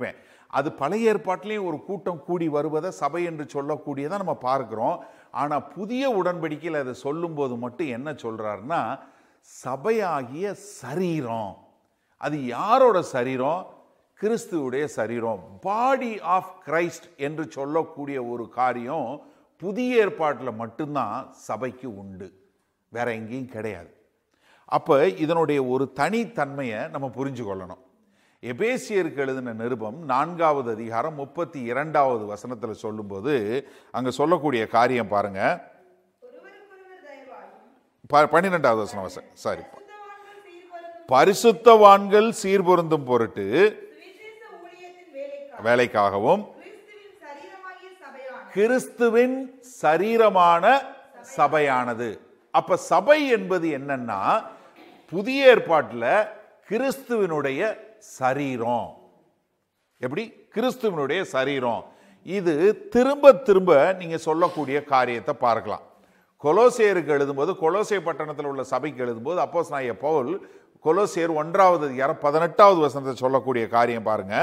குறிப்பிட்டிருப்பேன். அது பழைய ஏற்பாட்டிலையும் ஒரு கூட்டம் கூடி வருவதை சபை என்று சொல்லக்கூடியதை நம்ம பார்க்கிறோம். ஆனால் புதிய உடன்படிக்கையில் அதை சொல்லும்போது மட்டும் என்ன சொல்றாருன்னா, சபையாகிய சரீரம். அது யாரோட சரீரம்? கிறிஸ்துவுடைய சரீரம். பாடி ஆஃப் கிரைஸ்ட் என்று சொல்லக்கூடிய ஒரு காரியம் புதிய ஏற்பாட்டில் மட்டும்தான் சபைக்கு உண்டு, வேற எங்கேயும் கிடையாது. அப்போ இதனுடைய ஒரு தனித்தன்மையை நம்ம புரிஞ்சு கொள்ளணும். எபேசியருக்கு எழுதின நிருபம் 4வது அதிகாரம் 32வது வசனத்தில் சொல்லும்போது அங்கே சொல்லக்கூடிய காரியம் பாருங்க. 12வது வசனம் சாரி, பரிசுத்தவான்கள் சீர்பொருந்தும் பொருட்டு வேலைக்காகவும் கிறிஸ்துவின் சரீரமான சபையானது. அப்ப சபை என்பது என்னன்னா, புதிய ஏற்பாட்டில் கிறிஸ்துவினுடைய சரீரம். எப்படி? கிறிஸ்துவினுடைய சரீரம். இது திரும்ப திரும்ப நீங்க சொல்லக்கூடிய காரியத்தை பார்க்கலாம். கொலோசேயருக்கு எழுதும்போது, கொலோசே பட்டணத்தில் உள்ள சபைக்கு எழுதும்போது அப்போஸ்தலனாகிய பவுல் கொலோசேயர் 1வது அதிகாரம் 18வது வசனத்தை சொல்லக்கூடிய காரியம் பாருங்க.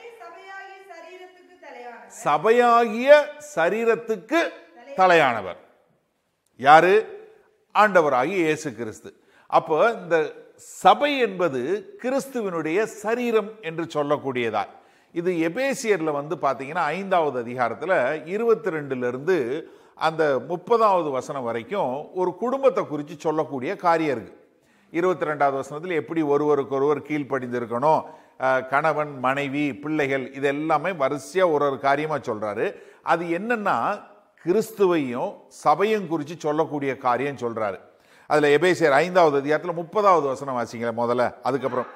சபையாகிய சரீரத்துக்கு தலையானவர் யாரு? ஆண்டவராகிய இயேசு கிறிஸ்து. அப்போ இந்த சபை என்பது கிறிஸ்துவினுடைய சரீரம் என்று சொல்லக்கூடியதா. இது எபேசியர்ல பாத்தீங்கன்னா 5வது அதிகாரத்தில் 22 அந்த 30வது வசனம் வரைக்கும் ஒரு குடும்பத்தை குறித்து சொல்லக்கூடிய காரியம் இருக்கு. 22வது வசனத்தில் எப்படி ஒருவருக்கொருவர் கீழ்ப்படிந்து இருக்கணும், கணவன் மனைவி பிள்ளைகள், இது எல்லாமே வரிசையா ஒரு காரியமா சொல்றாரு. அது என்னன்னா, கிறிஸ்துவையும் சபையும் குறித்து சொல்லக்கூடிய காரியம் சொல்றாரு. அதுல எபேசியர் 5வது அதிகாரத்தில் 30வது வசனம் வாசிங்களேன் முதல்ல. அதுக்கப்புறம்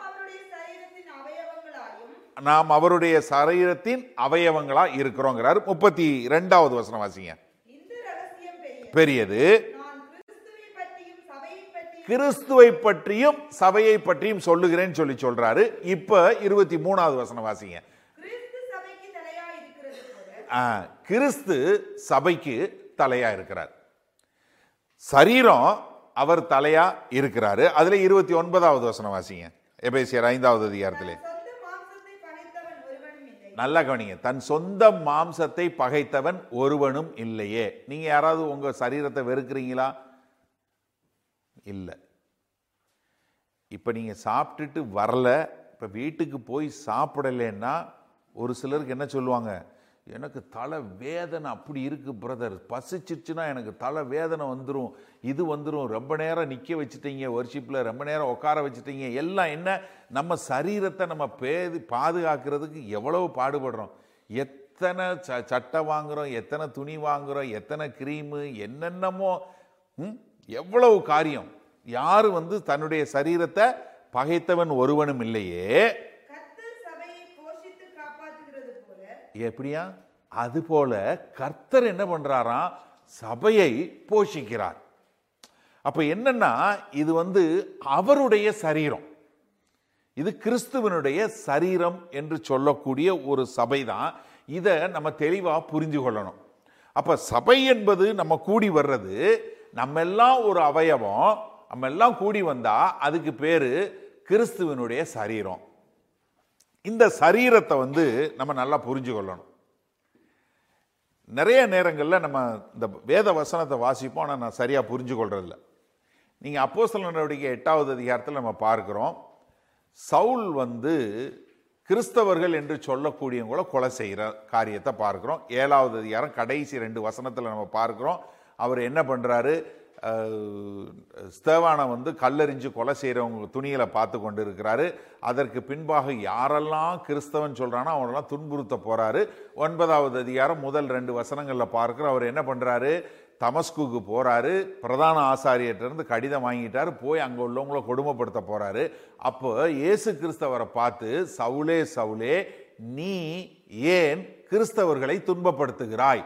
நாம் அவருடைய சரீரத்தின் அவயவங்களா இருக்கிறோங்கிறார். 32வது வசனம் வாசிங்க. பெரியது, கிறிஸ்துவை பற்றியும் சபையை பற்றியும் சொல்லுகிறேன்னு சொல்றாரு. இப்ப 23வது வசனம் வாசிங்க. கிறிஸ்து சபைக்கு தலையா இருக்கிறார். சரீரம் அவர் தலையா இருக்கிறாரு. அதுல 29வது வசனம் வாசிங்க. எபேசியர் 5வது அதிகாரத்திலே நல்லா கவனிங்க. தன் சொந்த மாம்சத்தை பகைத்தவன் ஒருவனும் இல்லையே. நீங்க யாராவது உங்க சரீரத்தை வெறுக்கிறீங்களா? இல்லை. இப்ப நீங்க சாப்பிட்டுட்டு வரல, இப்ப வீட்டுக்கு போய் சாப்பிடலன்னா ஒரு சிலருக்கு என்ன சொல்லுவாங்க, எனக்கு தலை வேதனை அப்படி இருக்கு பிரதர், பசிச்சிருச்சுன்னா எனக்கு தலை வேதனை வந்துடும், இது வந்துடும், ரொம்ப நேரம் நிற்க வச்சுட்டீங்க, வர்ஷிப்பில் ரொம்ப நேரம் உட்கார வச்சுட்டீங்க. எல்லாம் என்ன, நம்ம சரீரத்தை நம்ம பாதுகாக்கிறதுக்கு எவ்வளவு பாடுபடுறோம். எத்தனை சட்டை வாங்குகிறோம், எத்தனை துணி வாங்குகிறோம், எத்தனை கிரீமு, என்னென்னமோ, எவ்வளவு காரியம். யாரு தன்னுடைய சரீரத்தை பகைத்தவன் ஒருவனும் இல்லையே. எப்படியா? அதுபோல கர்த்தர் என்ன பண்றாராம்? சபையை போஷிக்கிறார். அப்ப என்னன்னா, இது அவருடைய சரீரம், இது கிறிஸ்துவனுடைய சரீரம் என்று சொல்லக்கூடிய ஒரு சபை தான். இதை நம்ம தெளிவா புரிஞ்சு கொள்ளணும். அப்ப சபை என்பது நம்ம கூடி வர்றது, நம்ம எல்லாம் ஒரு அவயவம், நம்ம எல்லாம் கூடி வந்தா அதுக்கு பேரு கிறிஸ்துவனுடைய சரீரம். இந்த சரீரத்தை நம்ம நல்லா புரிஞ்சு கொள்ளணும். நிறைய நேரங்களில் நம்ம இந்த வேத வசனத்தை வாசிப்போம், ஆனால் நான் சரியா புரிஞ்சு கொள்றதில்ல. நீங்க அப்போஸ்தலர் நடவடிக்கை 8வது அதிகாரத்தில் நம்ம பார்க்கிறோம், சவுல் கிறிஸ்தவர்கள் என்று சொல்லக்கூடியவங்கள கொலை செய்கிற காரியத்தை பார்க்கிறோம். 7வது அதிகாரம் கடைசி 2 வசனத்தில் நம்ம பார்க்கிறோம். அவர் என்ன பண்றாரு, ஸ்தேவானை கல்லெறிஞ்சு கொலை செய்கிறவங்க துணிகளை பார்த்து கொண்டு இருக்கிறாரு. அதற்கு பின்பாக யாரெல்லாம் கிறிஸ்தவன் சொல்றானோ அவனெல்லாம் துன்புறுத்த போறாரு. 9வது அதிகாரம் முதல் 2 வசனங்களில் பார்க்கிறோம். அவர் என்ன பண்றாரு, தமஸ்குக்கு போறாரு, பிரதான ஆசாரியர்கிட்ட கடிதம் வாங்கிட்டாரு, போய் அங்க உள்ளவங்களை கொடுமைப்படுத்த போறாரு. அப்போ இயேசு கிறிஸ்தவரை பார்த்து, சவுலே சவுலே நீ ஏன் கிறிஸ்தவர்களை துன்பப்படுத்துகிறாய்?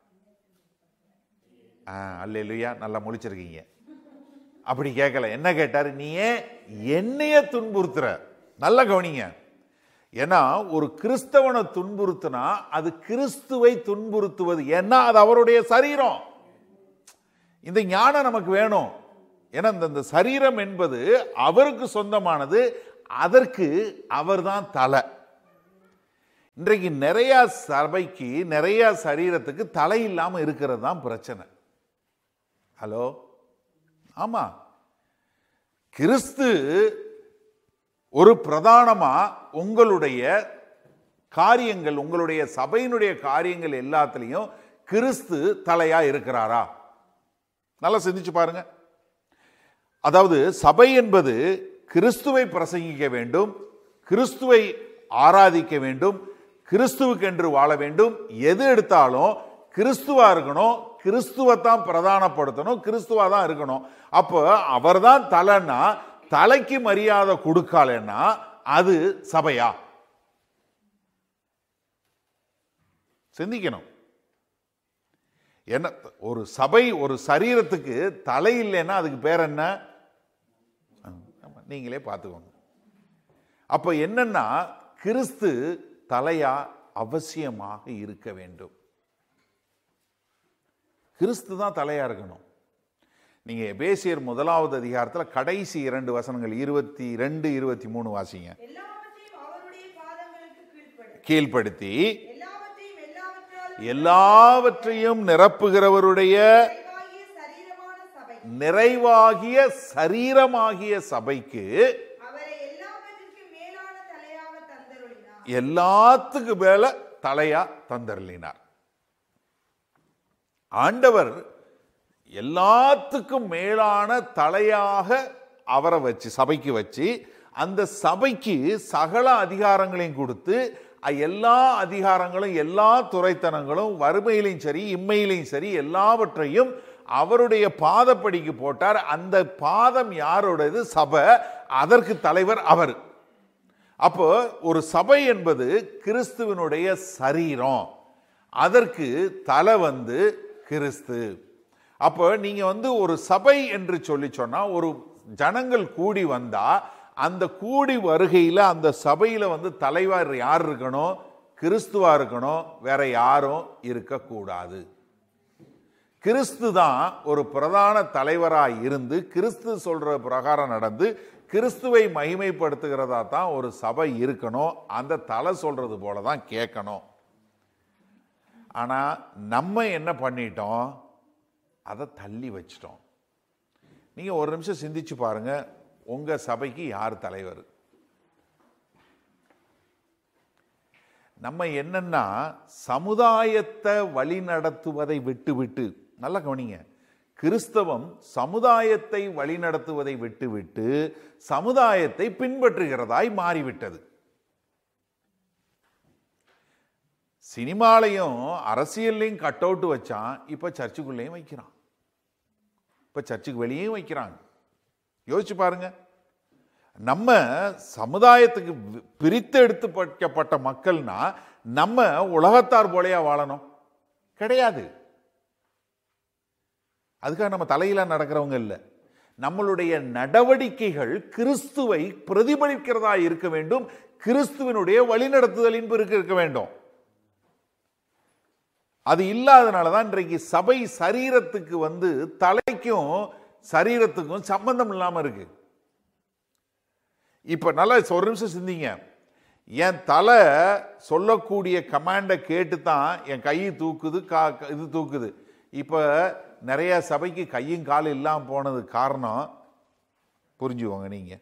அல்லேலூயா, நல்லா முழிச்சிருக்கீங்க. அப்படி கேட்கல. என்ன கேட்டாரு, நீ ஏன் என்னைய துன்புறுத்துற? நல்லா கவனிங்க. ஏன்னா ஒரு கிறிஸ்தவனை துன்புறுத்தினா அது கிறிஸ்துவை துன்புறுத்துவது. ஏன்னா அது அவருடைய சரீரம். இந்த ஞானம் நமக்கு வேணும். ஏன்னா இந்த சரீரம் என்பது அவருக்கு சொந்தமானது, அதற்கு அவர்தான் தலை. இன்றைக்கு நிறைய சபைக்கு, நிறைய சரீரத்துக்கு தலை இல்லாம இருக்கிறது தான் பிரச்சனை. ஹலோ, ஆமா, கிறிஸ்து ஒரு பிரதானமா உங்களுடைய காரியங்கள், உங்களுடைய சபையினுடைய காரியங்கள் எல்லாத்திலையும் கிறிஸ்து தலையா இருக்கிறாரா? நல்லா சிந்திச்சு பாருங்க. அதாவது சபை என்பது கிறிஸ்துவை பிரசங்கிக்க வேண்டும், கிறிஸ்துவை ஆராதிக்க வேண்டும், கிறிஸ்துவுக்கு என்று வாழ வேண்டும். எது எடுத்தாலும் கிறிஸ்துவா இருக்கணும், கிறிஸ்துவத்தான் பிரதானப்படுத்தணும், கிறிஸ்துவா தான் இருக்கணும். அப்போ அவர் தான் தலைன்னா, தலைக்கு மரியாதை கொடுக்கலன்னா அது சபையா? சிந்திக்கணும். என்ன, ஒரு சபை, ஒரு சரீரத்துக்கு தலை இல்லைன்னா அதுக்கு பேர் என்ன? நீங்களே பார்த்துக்கோங்க. அப்ப என்னன்னா, கிறிஸ்து தலையா அவசியமாக இருக்க வேண்டும். கிறிஸ்து தான் தலையா இருக்கணும். நீங்க எபேசியர் 1வது அதிகாரத்தில் கடைசி 2 வசனங்கள் 22, 23 வாசிங்க. கீழ்ப்படுத்தி எல்லாவற்றையும் நிரப்புகிறவருடைய நிறைவாகிய சரீரமாகிய சபைக்கு எல்லாத்துக்கு மேல தலையா தந்தருளினார். ஆண்டவர் எல்லாத்துக்கும் மேலான தலையாக அவரை வச்சு, சபைக்கு வச்சு, அந்த சபைக்கு சகல அதிகாரங்களையும் கொடுத்து, எல்லா அதிகாரங்களும், எல்லா துறைத்தனங்களும், வறுமையிலையும் சரி இம்மையிலையும் சரி எல்லாவற்றையும் அவருடைய பாதப்படிக்கு போட்டார். அந்த பாதம் யாருடையது? சபை. அதற்கு தலைவர் அவர். அப்போ ஒரு சபை என்பது கிறிஸ்துவனுடைய சரீரம், அதற்கு தலை கிறிஸ்து. அப்போ நீங்க ஒரு சபை என்று சொல்லி சொன்னா, ஒரு ஜனங்கள் கூடி வந்தா அந்த கூடி வருகையில அந்த சபையில தலைவர் யார் இருக்கணும்? கிறிஸ்துவா இருக்கணும், வேற யாரும் இருக்கக்கூடாது. கிறிஸ்து தான் ஒரு பிரதான தலைவராய் இருந்து கிறிஸ்து சொல்ற பிரகாரம் நடந்து கிறிஸ்துவை மகிமைப்படுத்துகிறதா தான் ஒரு சபை இருக்கணும். அந்த தலை சொல்றது போலதான் கேட்கணும். ஆனா நம்ம என்ன பண்ணிட்டோம்? அதை தள்ளி வச்சிட்டோம். நீங்க ஒரு நிமிஷம் சிந்திச்சு பாருங்க, உங்க சபைக்கு யார் தலைவர்? நம்ம என்னன்னா, சமுதாயத்தை வழி நடத்துவதை விட்டுவிட்டு, நல்லா கவனிங்க, கிறிஸ்தவம் சமுதாயத்தை வழிநடத்துவதை விட்டுவிட்டு சமுதாயத்தை பின்பற்றுகிறதாய் மாறிவிட்டது. சினிமாலையும் அரசியல்லையும் கட் அவுட் வச்சான், இப்ப சர்ச்சுக்குள்ளேயும் வைக்கிறான், இப்ப சர்ச்சுக்கு வெளியேயும் வைக்கிறாங்க. யோசிச்சு பாருங்க. நம்ம சமுதாயத்துக்கு பிரித்து எடுத்துப்பட்ட மக்கள்னா நம்ம உலகத்தார் போலையா வாழணும்? கிடையாது. அதுக்காக நம்ம தலையில நடக்கிறவங்க இல்லை. நம்மளுடைய நடவடிக்கைகள் கிறிஸ்துவை பிரதிபலிக்கிறதா இருக்க வேண்டும், கிறிஸ்துவனுடைய வழிநடத்துதலின் இருக்க வேண்டும். அது இல்லாதனாலதான் இன்றைக்கு சபை சரீரத்துக்கு தலைக்கும் சரீரத்துக்கும் சம்பந்தம் இல்லாம இருக்கு. இப்ப நல்லா ஒரு நிமிஷம் சிந்திங்க. என் தலை சொல்லக்கூடிய கமாண்டை கேட்டு தான் என் கை தூக்குது, இது தூக்குது. இப்ப நிறைய சபைக்கு கையும் காலும் இல்லாம போனது காரணம் புரிஞ்சுவோங்க நீங்க.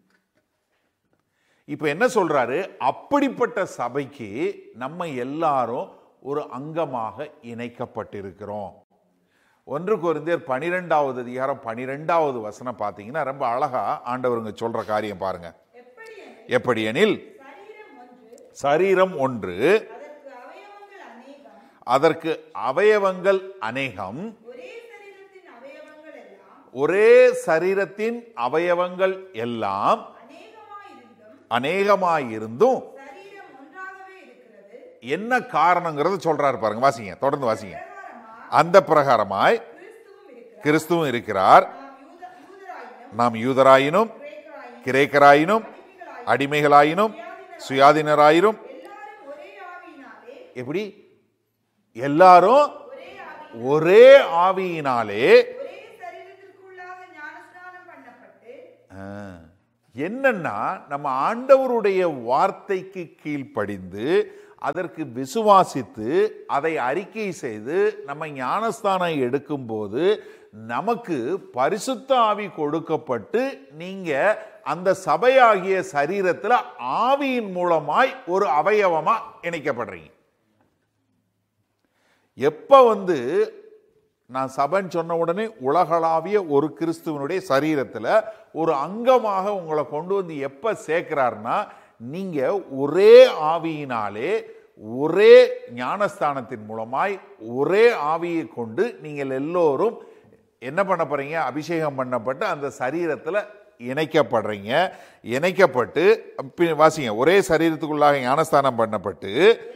இப்ப என்ன சொல்றாரு? அப்படிப்பட்ட சபைக்கு நம்ம எல்லாரும் ஒரு அங்கமாக இணைக்கப்பட்டிருக்கிறோம். 1 கொரிந்தியர் 12வது அதிகாரம் 12வது வசனம் பார்த்தீங்கன்னா ரொம்ப அழகா ஆண்டவருங்க சொல்ற காரியம் பாருங்க. எப்படி எனில் சரீரம் ஒன்று, அதற்கு அவயவங்கள் அநேகம், ஒரே சரீரத்தின் அவயவங்கள் எல்லாம் அநேகமாயிருந்தும் என்ன காரணங்கிறது சொல்றாரு பாருங்க. வாசிங்க, தொடர்ந்து வாசிங்க. அந்த பிரகாரமாய் கிறிஸ்துவும் இருக்கிறார். நாம் யூதராயினும் கிரேக்கராயினும் அடிமைகளாயினும் சுயாதீனராயினும், எப்படி எல்லாரும் ஒரே ஆவியினாலே, என்னன்னா நம்ம ஆண்டவருடைய வார்த்தைக்கு கீழ்ப்படிந்து அதற்கு விசுவாசித்து அதை அறிக்கை செய்து நம்ம ஞானஸ்தானம் எடுக்கும்போது நமக்கு பரிசுத்த ஆவி கொடுக்கப்பட்டு நீங்க அந்த சபையாகிய சரீரத்தில் ஆவியின் மூலமாய் ஒரு அவயவமா இணைக்கப்படுறீங்க. எப்ப நான் சபைன்னு சொன்ன உடனே உலகளாவிய ஒரு கிறிஸ்துவனுடைய சரீரத்தில் ஒரு அங்கமாக உங்களை கொண்டு வந்து எப்ப சேர்க்கிறார்னா, நீங்க ஒரே ஆவியினாலே ஒரே ஞானஸ்தானத்தின் மூலமாய் ஒரே ஆவியை கொண்டு நீங்கள் எல்லோரும் என்ன பண்ண போறீங்க? அபிஷேகம் பண்ணப்பட்டு அந்த சரீரத்தில் இணைக்கப்படுறீங்க. இணைக்கப்பட்டு வாசிங்க, ஒரே சரீரத்துக்குள்ளாக ஞானஸ்தானம் பண்ணப்பட்டு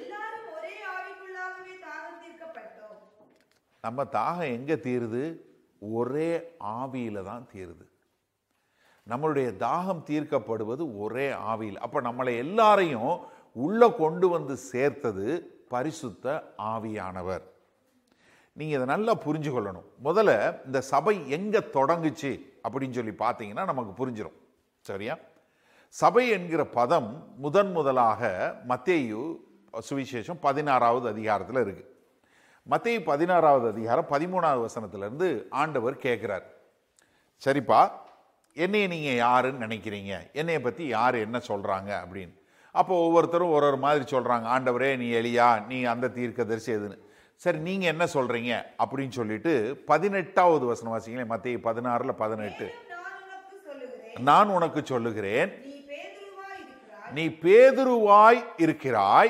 நம்ம தாகம் எங்க தீருது? ஒரே ஆவியில தான் தீருது. நம்மளுடைய தாகம் தீர்க்கப்படுவது ஒரே ஆவியில். அப்ப நம்மளை எல்லாரையும் உள்ள கொண்டு வந்து சேர்த்தது பரிசுத்த ஆவியானவர். நீங்க இதை நல்லா புரிஞ்சு கொள்ளணும். முதல்ல இந்த சபை எங்க தொடங்குச்சு அப்படின்னு சொல்லி பார்த்தீங்கன்னா நமக்கு புரிஞ்சிடும். சரியா? சபை என்கிற பதம் முதலாக மத்தேயு சுவிசேஷம் 16வது அதிகாரத்தில் இருக்கு. மத்தேயு 16வது அதிகாரம் 13வது வசனத்திலிருந்து ஆண்டவர் கேட்கிறார், சரிப்பா, என்னைய நீங்க யாருன்னு நினைக்கிறீங்க? என்னைய பத்தி யார் என்ன சொல்றாங்க அப்படின்னு. அப்போ ஒவ்வொருத்தரும் ஒரு மாதிரி சொல்றாங்க. ஆண்டவரே, நீ எலியா, நீ அந்த தீர்க்கதரிசி எதுன்னு. சரி, நீங்க என்ன சொல்றீங்க அப்படின்னு சொல்லிட்டு 18வது வசனம் வாசிங்களேன். மத்தேயு 16:18. நான் உனக்கு சொல்லுகிறேன், நீ பேதுருவாய் இருக்கிறாய்,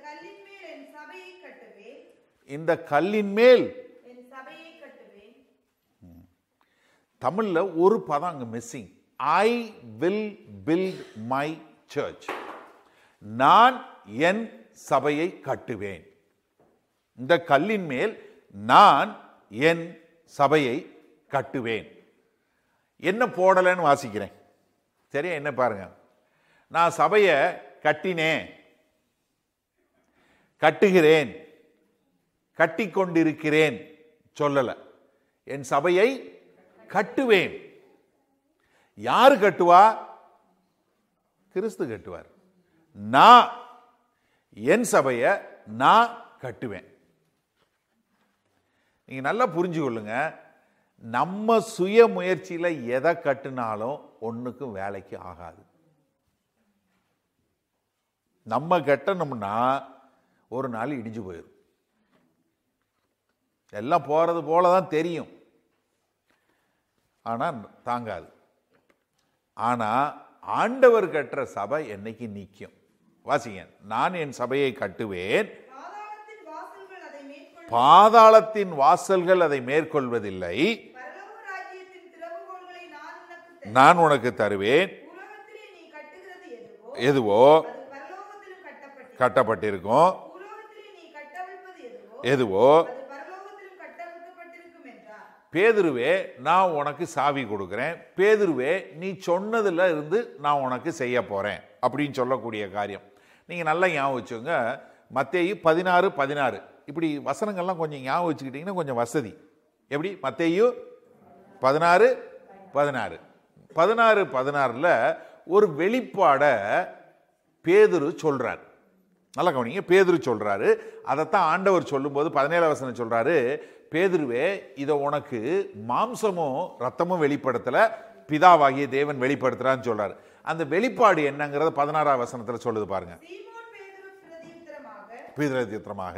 இந்த கல்லின் மேல். தமிழ்ல ஒரு பதம் அங்க missing. I will build my search. நான் என் சபையை கட்டுவேன். இந்த கல்லின் மேல் நான் என் சபையை கட்டுவேன். என்ன போடலன்னு வாசிக்கிறேன். சரியா? என்ன பாருங்க, நான் சபையை கட்டினேன், கட்டுகிறேன், கட்டிக்கொண்டிருக்கிறேன் சொல்லல. என் சபையை கட்டுவேன். யாரு கட்டுவா? கிறிஸ்து கட்டுவார். நான் என் சபையை நான் கட்டுவேன். நீங்க நல்லா புரிஞ்சு கொள்ளுங்க. நம்ம சுய முயற்சியில எதை கட்டினாலும் ஒண்ணுக்கும் வேலைக்கு ஆகாது. நம்ம கட்டணும்னா ஒரு நாள் இடிஞ்சு போயிடும். எல்லாம் போறது போலதான் தெரியும், ஆனா தாங்காது. ஆனா ஆண்டவர் கட்டுற சபை என்னைக்கு நிற்கும்? வாசிங்க, நான் என் சபையை கட்டுவேன், பாதாளத்தின் வாசல்கள் அதை மேற்கொள்வதில்லை, நான் உனக்கு தருவேன், எதுவோ கட்டப்பட்டிருக்கும், எதுவோ. பேதுருவே, நான் உனக்கு சாவி கொடுக்கிறேன், பேதுருவே நீ சொன்னதுல இருந்து நான் உனக்கு செய்ய போறேன் அப்படின்னு சொல்லக்கூடிய காரியம். நீங்க நல்லா ஞாபகம் வச்சுங்க. மத்தேயு 16:16 இப்படி வசனங்கள்லாம் கொஞ்சம் ஞாபகம் வச்சுக்கிட்டீங்கன்னா கொஞ்சம் வசதி. எப்படி? மத்தேயு 16:16 ஒரு வெளிப்பாட பேதுரு சொல்றார். நல்லா கவனிங்க. பேதுரு சொல்றாரு. அதைத்தான் ஆண்டவர் சொல்லும் போது 17 வசனம் சொல்றாரு, பேதுருவே, இதை உனக்கு மாம்சமும் ரத்தமும் வெளிப்படுத்தல, பிதாவாகிய தேவன் வெளிப்படுத்துறான்னு சொல்றாரு. அந்த வெளிப்பாடு என்னங்கிறத 16 வசனத்துல சொல்லுது பாருங்க. பிரதியுத்தரமாக,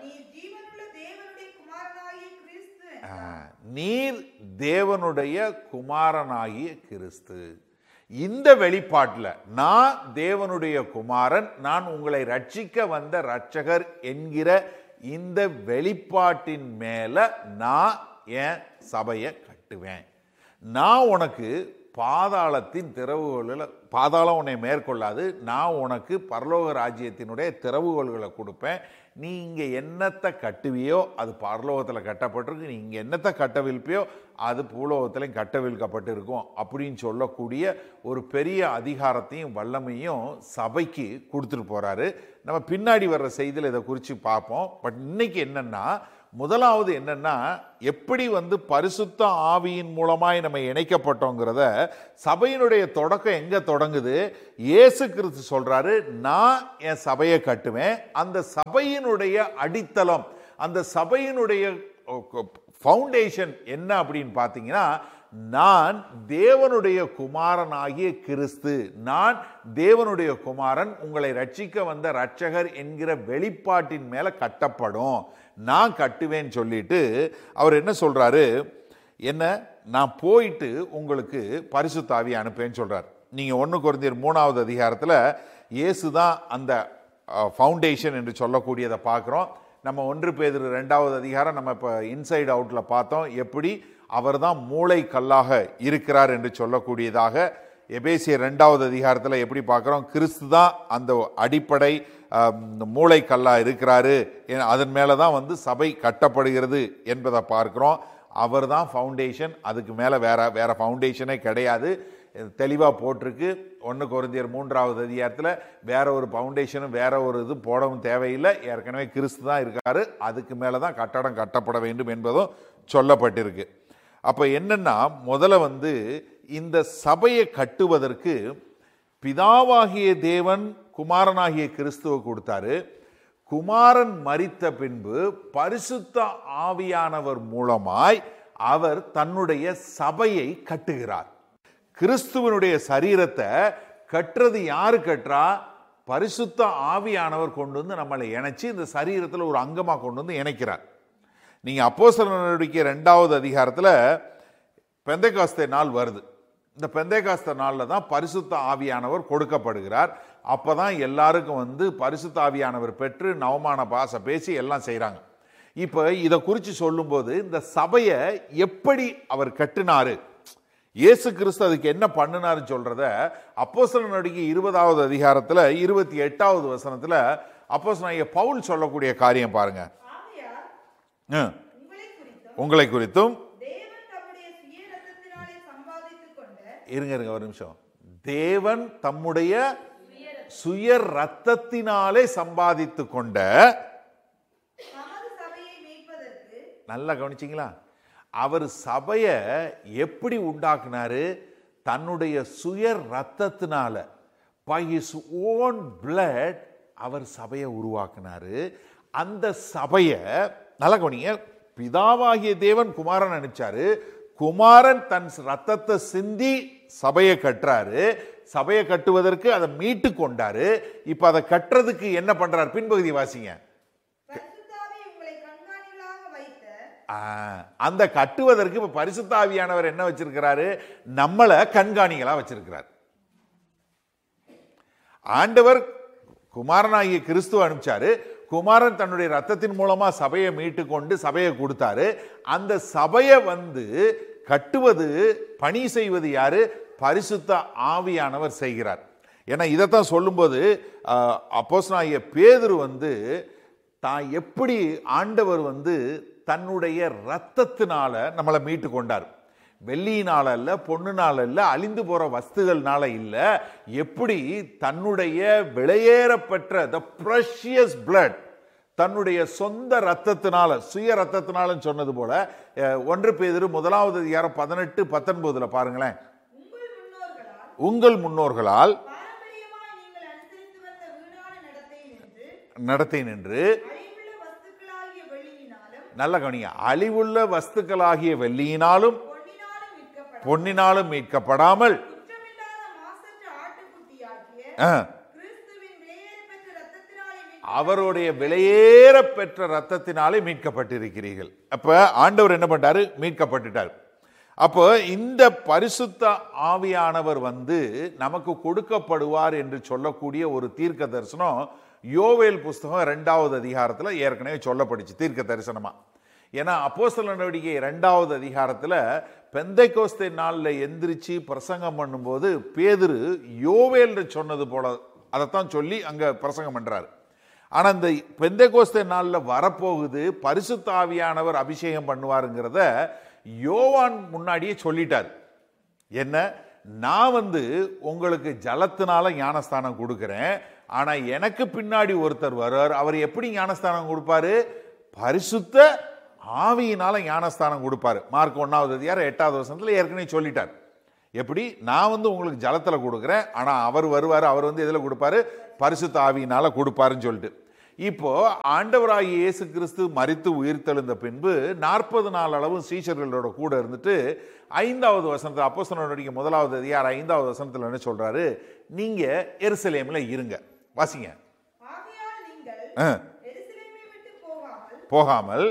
நீர் தேவனுடைய குமாரனாகிய கிறிஸ்து. இந்த வெளிப்பாட்டில் நான் தேவனுடைய குமாரன், நான் உங்களை ரட்சிக்க வந்த ரட்சகர் என்கிற இந்த வெளிப்பாட்டின் மேல நான் என் சபையை கட்டுவேன். நான் உனக்கு பாதாளத்தின் திறவுகோல்களை, பாதாளம் உன்னை மேற்கொள்ளாது, நான் உனக்கு பரலோக ராஜ்யத்தினுடைய திறவுகோல்களை கொடுப்பேன். நீ இங்கே என்னத்தை கட்டுவியோ அது பரலோகத்தில் கட்டப்பட்டிருக்கு, நீ இங்கே என்னத்தை கட்டவிழ்ப்பியோ அது பூலோகத்திலையும் கட்டவிழ்க்கப்பட்டு இருக்கும் அப்படின்னு சொல்லக்கூடிய ஒரு பெரிய அதிகாரத்தையும் வல்லமையும் சபைக்கு கொடுத்துட்டு போறாரு. நம்ம பின்னாடி வர்ற செய்தியில் இதை குறித்து பார்ப்போம். பட் இன்னைக்கு என்னன்னா, முதலாவது என்னன்னா, எப்படி பரிசுத்த ஆவியின் மூலமாய் நம்ம இணைக்கப்பட்டோங்கிறத, சபையினுடைய தொடக்கம் எங்க தொடங்குது? இயேசு கிறிஸ்து சொல்றாரு, நான் என் சபையை கட்டுவேன். அந்த சபையினுடைய அடித்தளம், அந்த சபையினுடைய ஃபவுண்டேஷன் என்ன அப்படின்னு பார்த்தீங்கன்னா, நான் தேவனுடைய குமாரனாகிய கிறிஸ்து, நான் தேவனுடைய குமாரன், உங்களை ரட்சிக்க வந்த இரட்சகர் என்கிற வெளிப்பாட்டின் மேல கட்டப்படும், நான் கட்டுவேன்னு சொல்லிட்டு அவர் என்ன சொல்றாரு? என்ன, நான் போயிட்டு உங்களுக்கு பரிசுத்த ஆவியை அனுப்பேன்னு சொல்றார். நீங்க 1 கொரிந்தியர் 3வது அதிகாரத்தில் இயேசு தான் அந்த ஃபவுண்டேஷன் என்று சொல்லக்கூடியதை பார்க்குறோம். நம்ம 1 பேதுரு 2வது அதிகாரம் நம்ம இப்போ இன்சைட் அவுட்ல பார்த்தோம், எப்படி அவர் தான் மூளை கல்லாக இருக்கிறார் என்று சொல்லக்கூடியதாக. எபேசியர் 2வது அதிகாரத்தில் எப்படி பார்க்குறோம்? கிறிஸ்து தான் அந்த அடிப்படை மூளை கல்லாக இருக்கிறாரு, அதன் மேலே தான் சபை கட்டப்படுகிறது என்பதை பார்க்குறோம். அவர் தான் ஃபவுண்டேஷன், அதுக்கு மேலே வேற ஃபவுண்டேஷனே கிடையாது. தெளிவாக போட்டிருக்கு 1 கொரிந்தியர் 3வது அதிகாரத்தில். வேற ஒரு ஃபவுண்டேஷனும் வேற ஒரு இது போடவும் தேவையில்லை, ஏற்கனவே கிறிஸ்து தான் இருக்காரு, அதுக்கு மேலே தான் கட்டடம் கட்டப்பட வேண்டும் என்பதும் சொல்லப்பட்டிருக்கு. அப்போ என்னன்னா, முதல்ல இந்த சபையை கட்டுவதற்கு பிதாவாகிய தேவன் குமாரனாகிய கிறிஸ்துவை கொடுத்தாரு. குமாரன் மரித்த பின்பு பரிசுத்த ஆவியானவர் மூலமாய் அவர் தன்னுடைய சபையை கட்டுகிறார். கிறிஸ்துவனுடைய சரீரத்தை கட்டுறது யாரு கட்டுறா? பரிசுத்த ஆவியானவர் கொண்டு நம்மளை இணைச்சு இந்த சரீரத்தில் ஒரு அங்கமாக கொண்டு இணைக்கிறார். நீங்க அப்போஸ்தலர் நடவடிக்கை 2வது அதிகாரத்தில் பெந்தேகாஸ்தே நாள் வருது. இந்த பெந்தேகாஸ்தே நாளில் தான் பரிசுத்த ஆவியானவர் கொடுக்கப்படுகிறார். அப்பதான் எல்லாருக்கும் பரிசுத்த ஆவியானவர் பெற்று நவமான பாசை பேசி எல்லாம் செய்கிறாங்க. இப்போ இதை குறித்து சொல்லும்போது, இந்த சபையை எப்படி அவர் கட்டினாரு, இயேசு கிறிஸ்து அதுக்கு என்ன பண்ணினாருன்னு சொல்றத அப்போஸ்தலர் நடவடிக்கை 20வது அதிகாரத்தில் 28வது வசனத்தில் அப்போஸ்தலனாகிய பவுல் சொல்லக்கூடிய காரியம் பாருங்க. உங்களை குறித்தும் இருங்க ஒரு நிமிஷம். தேவன் தம்முடைய சுய ரத்தத்தினாலே சம்பாதித்து கொண்ட, நல்லா கவனிச்சிங்களா? அவர் சபையை எப்படி உண்டாக்குனாரு? தன்னுடைய சுய ரத்தத்தினால, by his own blood அவர் சபையை உருவாக்குனாரு. அந்த சபையை நல்லா கவனிங்க. பிதாவாகிய தேவன் குமாரன் அனுப்பிச்சாரு, குமாரன் தன் ரத்தத்தை சிந்தி சபையை கட்டுறாரு. சபையை கட்டுவதற்கு அதை மீட்டு கொண்டாரு. இப்ப அதை கட்டுறதுக்கு என்ன பண்றாரு? பின்பகுதி வாசிங்க. அந்த கட்டுவதற்கு இப்ப பரிசுத்த ஆவியானவர் என்ன வச்சிருக்கிறாரு? நம்மளை கண்காணிகளா வச்சிருக்கிறார். ஆண்டவர் குமாரனாகிய கிறிஸ்துவ அனுப்பிச்சாரு. குமாரன் தன்னுடைய ரத்தத்தின் மூலமா சபையை மீட்டு கொண்டு சபையை கொடுத்தாரு. அந்த சபையை கட்டுவது, பணி செய்வது யாரு? பரிசுத்த ஆவியானவர் செய்கிறார். ஏன்னா இதைத்தான் சொல்லும்போது அப்போஸ்தலனாகிய பேதுரு தான் எப்படி ஆண்டவர் தன்னுடைய ரத்தத்தினால நம்மளை மீட்டு கொண்டார். வெள்ளியினால அல்ல, பொண்ணுனால இல்ல, அழிந்து போற வஸ்துகள்னால இல்ல. எப்படி தன்னுடைய விலையேறப்பெற்ற the precious blood, தன்னுடைய சொந்த ரத்தத்தினால, சுய ரத்தத்தினால சொன்னது போல 1 பேதுரு 1வது அதிகாரம் 18-19 பாருங்களேன். உங்கள் முன்னோர்களால் நடத்தை நின்று, நல்ல கவனிங்க, அழிவுள்ள வஸ்துக்களாகிய வெள்ளியினாலும் பொன்னினாலும் மீட்கப்படாமல் அவருடைய விலையேற பெற்ற ரத்தத்தினாலே மீட்கப்பட்டிருக்கிறீர்கள். அப்ப ஆண்டவர் என்ன பண்றாரு? மீட்கப்பட்டுட்டார். அப்போ இந்த பரிசுத்த ஆவியானவர் நமக்கு கொடுக்கப்படுவார் என்று சொல்லக்கூடிய ஒரு தீர்க்க தரிசனம் யோவேல் புஸ்தகம் 2வது அதிகாரத்தில் ஏற்கனவே சொல்லப்படுச்சு தீர்க்க தரிசனமா. ஏன்னா அப்போஸ்தலர் நடவடிக்கை 2வது அதிகாரத்தில் பெந்தைக்கோஸ்தே நாளில் எந்திரிச்சு பிரசங்கம் பண்ணும்போது பேதுரு யோவேல் சொன்னது போல அதைத்தான் சொல்லி அங்க பிரசங்கம் பண்றாரு. ஆனா இந்த பெந்தைக்கோஸ்தே நாளில் வரப்போகுது பரிசுத்த ஆவியானவர் அபிஷேகம் பண்ணுவாருங்கிறத யோவான் முன்னாடியே சொல்லிட்டார். என்ன, நான் உங்களுக்கு ஜலத்தினால ஞானஸ்தானம் கொடுக்கிறேன், ஆனா எனக்கு பின்னாடி ஒருத்தர் வருவார், அவர் எப்படி ஞானஸ்தானம் கொடுப்பாரு? பரிசுத்த ஆவியினால ஞானஸ்தானம் கொடுப்பாரு. மார்க் 1வது அதிகாரம் 8வது வசனத்துல ஏற்கனவே சொல்லிட்டார். எப்படி? நான் வந்து உங்களுக்கு ஜலத்துல கொடுக்குறேன், ஆனா அவர் வருவாரு, அவர் வந்து எதுல கொடுப்பாரு? பரிசுத்த ஆவியினால கொடுப்பாருன்னு சொல்லிட்டு. இப்போ ஆண்டவராகிய இயேசு கிறிஸ்து மரித்து உயிர்த்தெழுந்த பின்பு 40 நாள் அளவும் சீஷர்களோட கூட இருந்துட்டு 5வது வசனத்தில், அப்போஸ்தலர் நடவடிக்கை 1வது அதிகாரம் 5வது வசனத்தில் என்ன சொல்றாரு? நீங்க எருசலேம்ல இருங்க. வாசிங்க. போகாமல்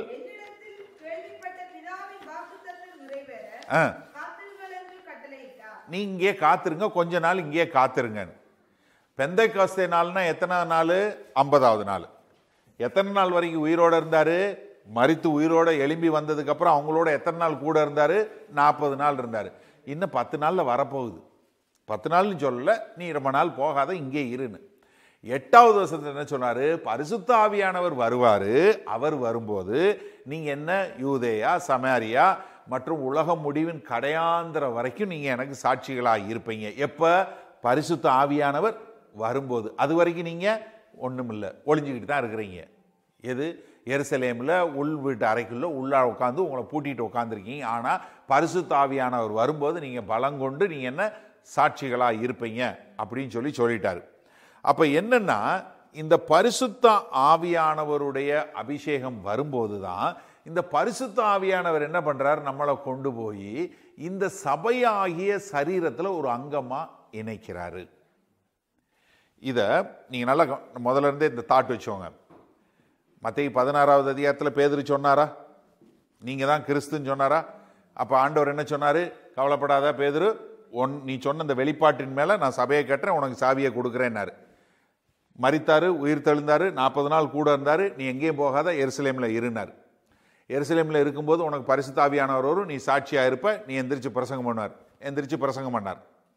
நீங்க காத்திருங்க, கொஞ்ச நாள் இங்கே காத்திருங்க. பெந்தைக்கோஸ்தே நாள்னா எத்தனை நாள்? 50வது நாள். எத்தனை நாள் வரைக்கும் உயிரோட இருந்தாரு? மரித்து உயிரோட எழும்பி வந்ததுக்கு அப்புறம் அவங்களோட எத்தனை நாள் கூட இருந்தாரு? 40 நாள் இருந்தாரு. இன்னும் 10 நாள்ல வரப்போகுது. 10 நாள்னு சொல்லல, நீ ரொம்ப நாள் போகாத, இங்கே இருன்னு. 8வது வசனத்தில் என்ன சொன்னாரு? பரிசுத்த ஆவியானவர் வருவாரு. அவர் வரும்போது நீங்க என்ன யூதேயா, சமாரியா மற்றும் உலக முடிவின் கடையாந்திர வரைக்கும் நீங்க எனக்கு சாட்சிகளாக இருப்பீங்க. எப்ப? பரிசுத்த ஆவியானவர் வரும்போது. அது வரைக்கும் நீங்க ஒண்ணுமில்லை, ஒளிஞ்சுக்கிட்டு தான் இருக்கிறீங்க. எது? எருசலேமில் உள் வீட்டு அறைக்குள்ள உள்ளா உட்காந்து உங்களை பூட்டிட்டு உட்காந்துருக்கீங்க. ஆனா பரிசுத்த ஆவியானவர் வரும்போது நீங்க பலங்கொண்டு நீங்க என்ன சாட்சிகளாக இருப்பீங்க அப்படின்னு சொல்லிட்டாரு. அப்ப என்னன்னா, இந்த பரிசுத்த ஆவியானவருடைய அபிஷேகம் வரும்போது தான் இந்த பரிசுத்த ஆவியானவர் என்ன பண்றார்? நம்மளை கொண்டு போய் இந்த சபையாகிய சரீரத்துல ஒரு அங்கமா இணைக்கிறாரு. இத நீங்க நல்லா முதல்ல இருந்தே இந்த தாட் வச்சோங்க. மத்தேயு 16வது அதிகாரத்தில் பேதுரு சொன்னாரா நீங்க தான் கிறிஸ்துன்னு சொன்னாரா? அப்ப ஆண்டவர் என்ன சொன்னாரு? கவலைப்படாத பேதுரு, நீ சொன்ன இந்த வெளிப்பாட்டின் மேல நான் சபையை கட்டுறேன், உனக்கு சாவியை கொடுக்குறேன்னாரு. மரித்தாரு, உயிர் தெழுந்தாரு, 40 நாள் கூட இருந்தாரு. நீ எங்கேயும் போகாத, எருசலேம்ல இருந்தார். எருசலேம்ல இருக்கும்போது உனக்கு பரிசுத்த ஆவியானவர் வரும், நீ சாட்சியா இருப்ப, நீ எந்திரிச்சு பிரசங்கம் பண்ணார். எந்திரிச்சு பிரசங்கம் பண்ணார்.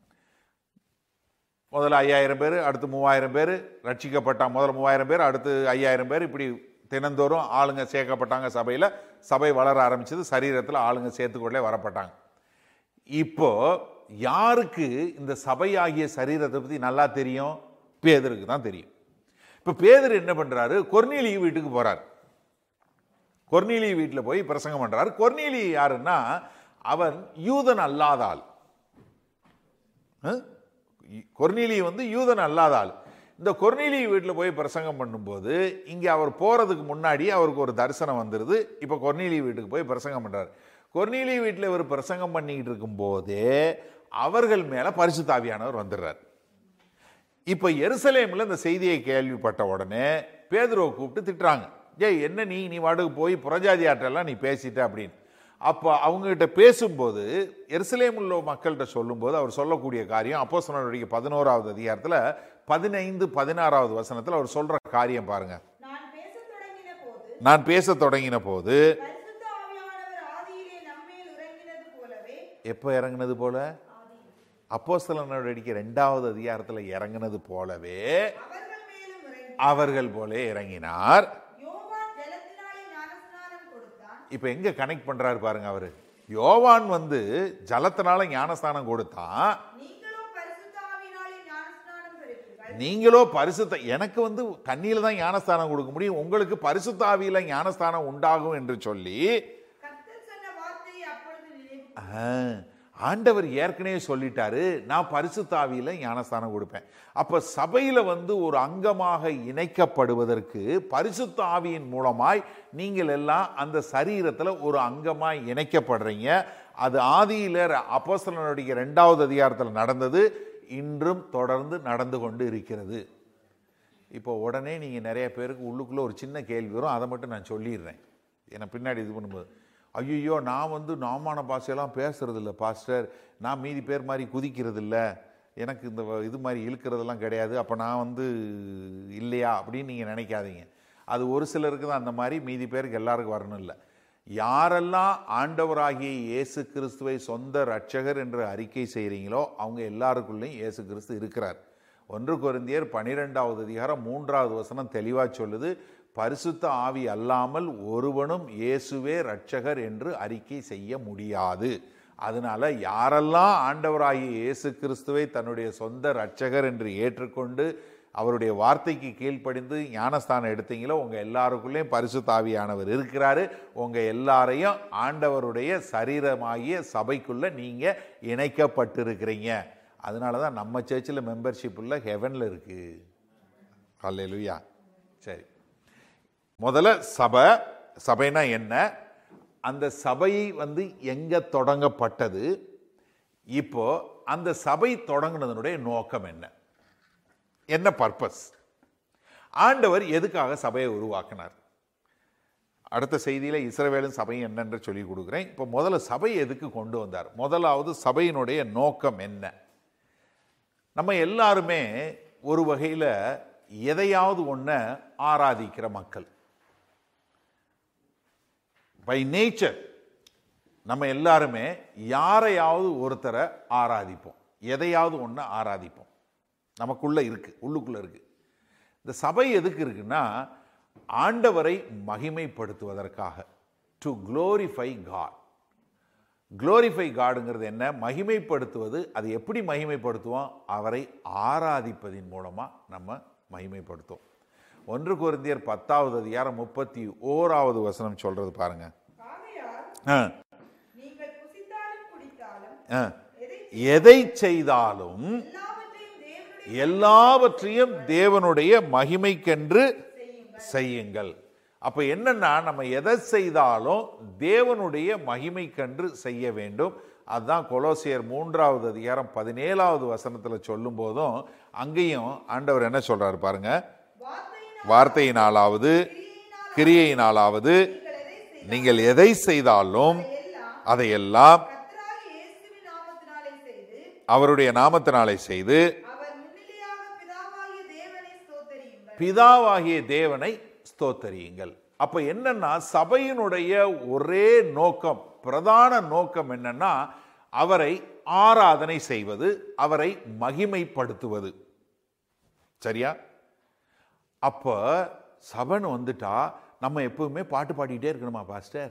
முதல்ல 5000 பேர், அடுத்து 3000 பேர் ரட்சிக்கப்பட்டாங்க. முதல்ல 3000 பேர், அடுத்து 5000 பேர், இப்படி தினந்தோறும் ஆளுங்க சேர்க்கப்பட்டாங்க. சபையில் சபை வளர ஆரம்பிச்சது. சரீரத்தில் ஆளுங்க சேர்த்துக்கொண்டே வரப்பட்டாங்க. இப்போ யாருக்கு இந்த சபையாகிய சரீரத்தை பற்றி நல்லா தெரியும்? பேதுருக்கு தான் தெரியும். இப்போ பேதுரு என்ன பண்றாரு? கொர்நேலியு வீட்டுக்கு போறார். கொர்நேலியு வீட்டில் போய் பிரசங்கம் பண்றாரு. கொர்நேலியு யாருன்னா, அவன் யூதன் அல்லாத ஆள். கொர்நேலியு வந்து யூதன் அல்லாத ஆள். இந்த கொர்நேலியு வீட்டில் போய் பிரசங்கம் பண்ணும்போது இங்கே அவர் போறதுக்கு முன்னாடி அவருக்கு ஒரு தரிசனம் வந்துடுது. இப்போ கொர்நேலியு வீட்டுக்கு போய் பிரசங்கம் பண்றாரு. கொர்நேலியு வீட்டில் இவர் பிரசங்கம் பண்ணிக்கிட்டு இருக்கும் போதே அவர்கள் மேல பரிசுத்த ஆவியானவர் வந்துடுறார். இப்போ எருசலேமில் இந்த செய்தியை கேள்விப்பட்ட உடனே பேதுருவை கூப்பிட்டு திட்டுறாங்க. ஏய், என்ன நீ வாடகை போய் புறஜாதி ஆற்றெல்லாம் நீ பேசிட்ட அப்படின்னு. அப்போ அவங்ககிட்ட பேசும்போது, எருசலேமில் உள்ள மக்கள்கிட்ட சொல்லும்போது அவர் சொல்லக்கூடிய காரியம் அப்போஸ்தலர் நடவடிக்கை 11வது அதிகாரத்தில் 15, 16வது வசனத்தில் அவர் சொல்ற காரியம் பாருங்க. நான் பேச தொடங்கின போது எப்போ இறங்கினது போல? அப்போஸ்தலர் நடவடிக்கை 2வது அதிகாரத்தில் இறங்கினது போலவே அவர்கள் போல இறங்கினார். இப்ப எங்க கனெக்ட் பண்றாரு பாருங்க. அவரு யோவான் வந்து ஜலத்தினால ஞானஸ்தானம் கொடுத்தான். நீங்களோ பரிசுத்த, எனக்கு வந்து தண்ணியில தான் ஞானஸ்தானம் கொடுக்க முடியும், உங்களுக்கு பரிசுத்த ஆவியில ஞானஸ்தானம் உண்டாகும் என்று சொல்லி ஆண்டவர் ஏற்கனவே சொல்லிட்டாரு, நான் பரிசுத்த ஆவியில ஞானஸ்தானம் கொடுப்பேன். அப்ப சபையில வந்து ஒரு அங்கமாக இணைக்கப்படுவதற்கு பரிசுத்த ஆவியின் மூலமாய் நீங்கள் எல்லாம் அந்த சரீரத்துல ஒரு அங்கமாய் இணைக்கப்படுறீங்க. அது ஆதியில அப்போஸ்தலர் நடவடிக்கை 2வது அதிகாரத்தில் நடந்தது, இன்றும் தொடர்ந்து நடந்து கொண்டு இருக்கிறது. இப்போ உடனே நீங்க நிறைய பேருக்கு உள்ளுக்குள்ள ஒரு சின்ன கேள்வி வரும், அதை மட்டும் நான் சொல்லிடுறேன். ஏன்னா பின்னாடி இது பண்ணும்போது, ஐயோ நான் வந்து நாமான பாஷையெல்லாம் பேசுறது இல்லை பாஸ்டர், நான் மீதி பேர் மாதிரி குதிக்கிறது இல்லை, எனக்கு இந்த இது மாதிரி இழுக்கிறதெல்லாம் கிடையாது, அப்போ நான் வந்து இல்லையா அப்படின்னு நீங்கள் நினைக்காதீங்க. அது ஒரு சிலருக்கு தான் அந்த மாதிரி, மீதி பேருக்கு எல்லாருக்கும் வரணும் இல்லை. யாரெல்லாம் ஆண்டவராகிய இயேசு கிறிஸ்துவை சொந்த இரட்சகர் என்று அறிக்கை செய்கிறீங்களோ அவங்க எல்லாருக்குள்ளேயும் இயேசு கிறிஸ்து இருக்கிறார். 1 கொரிந்தியர் 12வது அதிகாரம் 3வது வசனம் தெளிவாக சொல்லுது, பரிசுத்த ஆவி அல்லாமல் ஒருவனும் இயேசுவே இரட்சகர் என்று அறிக்கை செய்ய முடியாது. அதனால யாரெல்லாம் ஆண்டவராகிய இயேசு கிறிஸ்துவை தன்னுடைய சொந்த இரட்சகர் என்று ஏற்றுக்கொண்டு அவருடைய வார்த்தைக்கு கீழ்ப்படிந்து ஞானஸ்தானம் எடுத்தீங்களோ உங்கள் எல்லாருக்குள்ளேயும் பரிசுத்த ஆவியானவர் இருக்கிறாரு. உங்கள் எல்லாரையும் ஆண்டவருடைய சரீரமாகிய சபைக்குள்ளே நீங்கள் இணைக்கப்பட்டிருக்கிறீங்க. அதனால தான் நம்ம சர்ச்சில் மெம்பர்ஷிப் உள்ள ஹெவனில் இருக்குது. அல்லேலூயா. சரி, முதல்ல சபைனா என்ன, அந்த சபை எங்கே தொடங்கப்பட்டது, இப்போ அந்த சபை தொடங்கினதனுடைய நோக்கம் என்ன பர்பஸ், ஆண்டவர் எதுக்காக சபையை உருவாக்கினார். அடுத்த செய்தியில் இஸ்ரவேலின் சபை என்னென்று சொல்லி கொடுக்குறேன். இப்போ முதல்ல சபை எதுக்கு கொண்டு வந்தார், முதலாவது சபையினுடைய நோக்கம் என்ன. நம்ம எல்லாருமே ஒரு வகையில் எதையாவது ஒன்றை ஆராதிக்கிற மக்கள். பை நேச்சர் நம்ம எல்லாருமே யாரையாவது ஒருத்தரை ஆராதிப்போம், எதையாவது ஒன்று ஆராதிப்போம். நமக்குள்ள இருக்கு, உள்ளுக்குள்ள இருக்கு. இந்த சபை எதுக்கு இருக்குன்னா ஆண்டவரை மகிமைப்படுத்துவதற்காக, டு க்ளோரிஃபை காட். க்ளோரிஃபை காடுங்கிறது என்ன, மகிமைப்படுத்துவது. அது எப்படி மகிமைப்படுத்துவோம், அவரை ஆராதிப்பதின் மூலமாக நம்ம மகிமைப்படுத்துவோம். 1 கொரிந்தியர் 10:31 சொல்றது பாருங்க. எதை செய்தாலும் எல்லாவற்றையும் தேவனுடைய மகிமைக்கென்று செய்யுங்கள். அப்ப என்னன்னா, நம்ம எதை செய்தாலும் தேவனுடைய மகிமைக்கென்று செய்ய வேண்டும். அதுதான் கொலோசியர் 3:17 சொல்லும் போதும் அங்கேயும் ஆண்டவர் என்ன சொல்றாரு பாருங்க. வார்த்தையினாலாவது கிரியையினாலாவது நீங்கள் எதை செய்தாலும் அதையெல்லாம் அவருடைய நாமத்தினாலே செய்து பிதாவாகிய தேவனை ஸ்தோத்தரியுங்கள். அப்ப என்னன்னா, சபையினுடைய ஒரே நோக்கம், பிரதான நோக்கம் என்னன்னா, அவரை ஆராதனை செய்வது, அவரை மகிமைப்படுத்துவது. சரியா? அப்ப சபைன்னு வந்துட்டா நம்ம எப்பவுமே பாட்டு பாடிக்கிட்டே இருக்கணுமா பாஸ்டர்?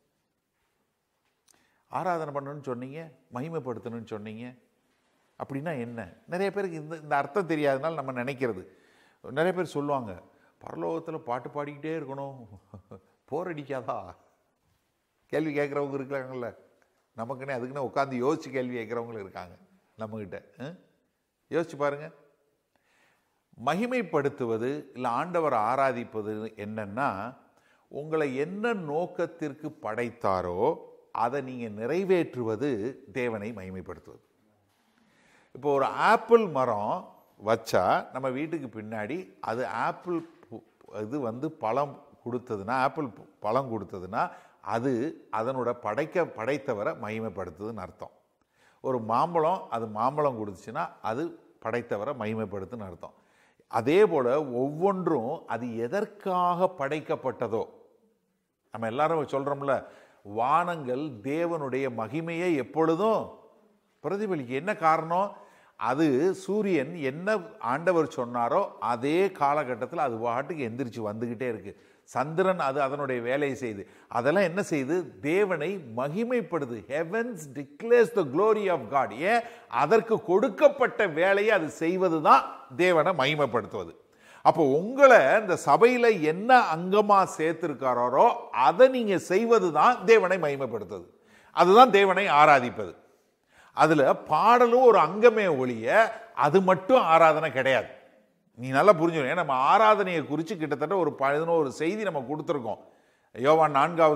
ஆராதனை பண்ணணும்னு சொன்னீங்க, மகிமைப்படுத்தணும்னு சொன்னீங்க, அப்படின்னா என்ன? நிறைய பேருக்கு இந்த அர்த்தம் தெரியாதனால நம்ம நினைக்கிறது. நிறைய பேர் சொல்லுவாங்க, பரலோகத்தில் பாட்டு பாடிக்கிட்டே இருக்கணும், போர் அடிக்காதா? கேள்வி கேட்குறவங்க இருக்கிறாங்கல்ல, நமக்குன்னே அதுக்குன்னு உட்காந்து யோசிச்சு கேள்வி கேட்குறவங்களும் இருக்காங்க நம்மக்கிட்ட. யோசிச்சு பாருங்க. மகிமைப்படுத்துவது இல்லை ஆண்டவர் ஆராதிப்பது என்னன்னா, உங்களை என்ன நோக்கத்திற்கு படைத்தாரோ அதை நீங்கள் நிறைவேற்றுவது தேவனை மகிமைப்படுத்துவது. இப்போ ஒரு ஆப்பிள் மரம் வச்சா நம்ம வீட்டுக்கு பின்னாடி அது ஆப்பிள் இது பழம் கொடுத்ததுன்னா, ஆப்பிள் பழம் கொடுத்ததுன்னா அது அதனோட படைத்தவரை மகிமைப்படுத்துதுன்னு அர்த்தம். ஒரு மாம்பழம் அது மாம்பழம் கொடுத்துச்சுன்னா அது படைத்தவரை மகிமைப்படுத்துன்னு அர்த்தம். அதே போல் ஒவ்வொன்றும் அது எதற்காக படைக்கப்பட்டதோ, நம்ம எல்லாரும் சொல்கிறோம்ல, வானங்கள் தேவனுடைய மகிமையை எப்பொழுதும் பிரதிபலிக்க. என்ன காரணம்? அது சூரியன் என்ன ஆண்டவர் சொன்னாரோ அதே காலகட்டத்தில் அது பாட்டுக்கு எந்திரிச்சு வந்துக்கிட்டே இருக்கு. சந்திரன் அது அதனுடைய வேலையை செய்து, அதெல்லாம் என்ன செய்து? தேவனை மகிமைப்படுது. Heavens declares the glory of God. ஏன்? அதற்கு கொடுக்கப்பட்ட வேலையை அது செய்வது தான் தேவனை மகிமைப்படுத்துவது. அப்போ உங்களை இந்த சபையில் என்ன அங்கமாக சேர்த்திருக்காரோ அதை நீங்க செய்வது தான் தேவனை மகிமைப்படுத்துவது. அதுதான் தேவனை ஆராதிப்பது. அதுல பாடலும் ஒரு அங்கமே ஒழிய அது மட்டும் ஆராதனை கிடையாது. நீ நல்லா புரிஞ்சுக்கணும். நம்ம ஆராதனையை குறித்து கிட்டத்தட்ட ஒரு 11 செய்தி நம்ம கொடுத்துருக்கோம். யோவான்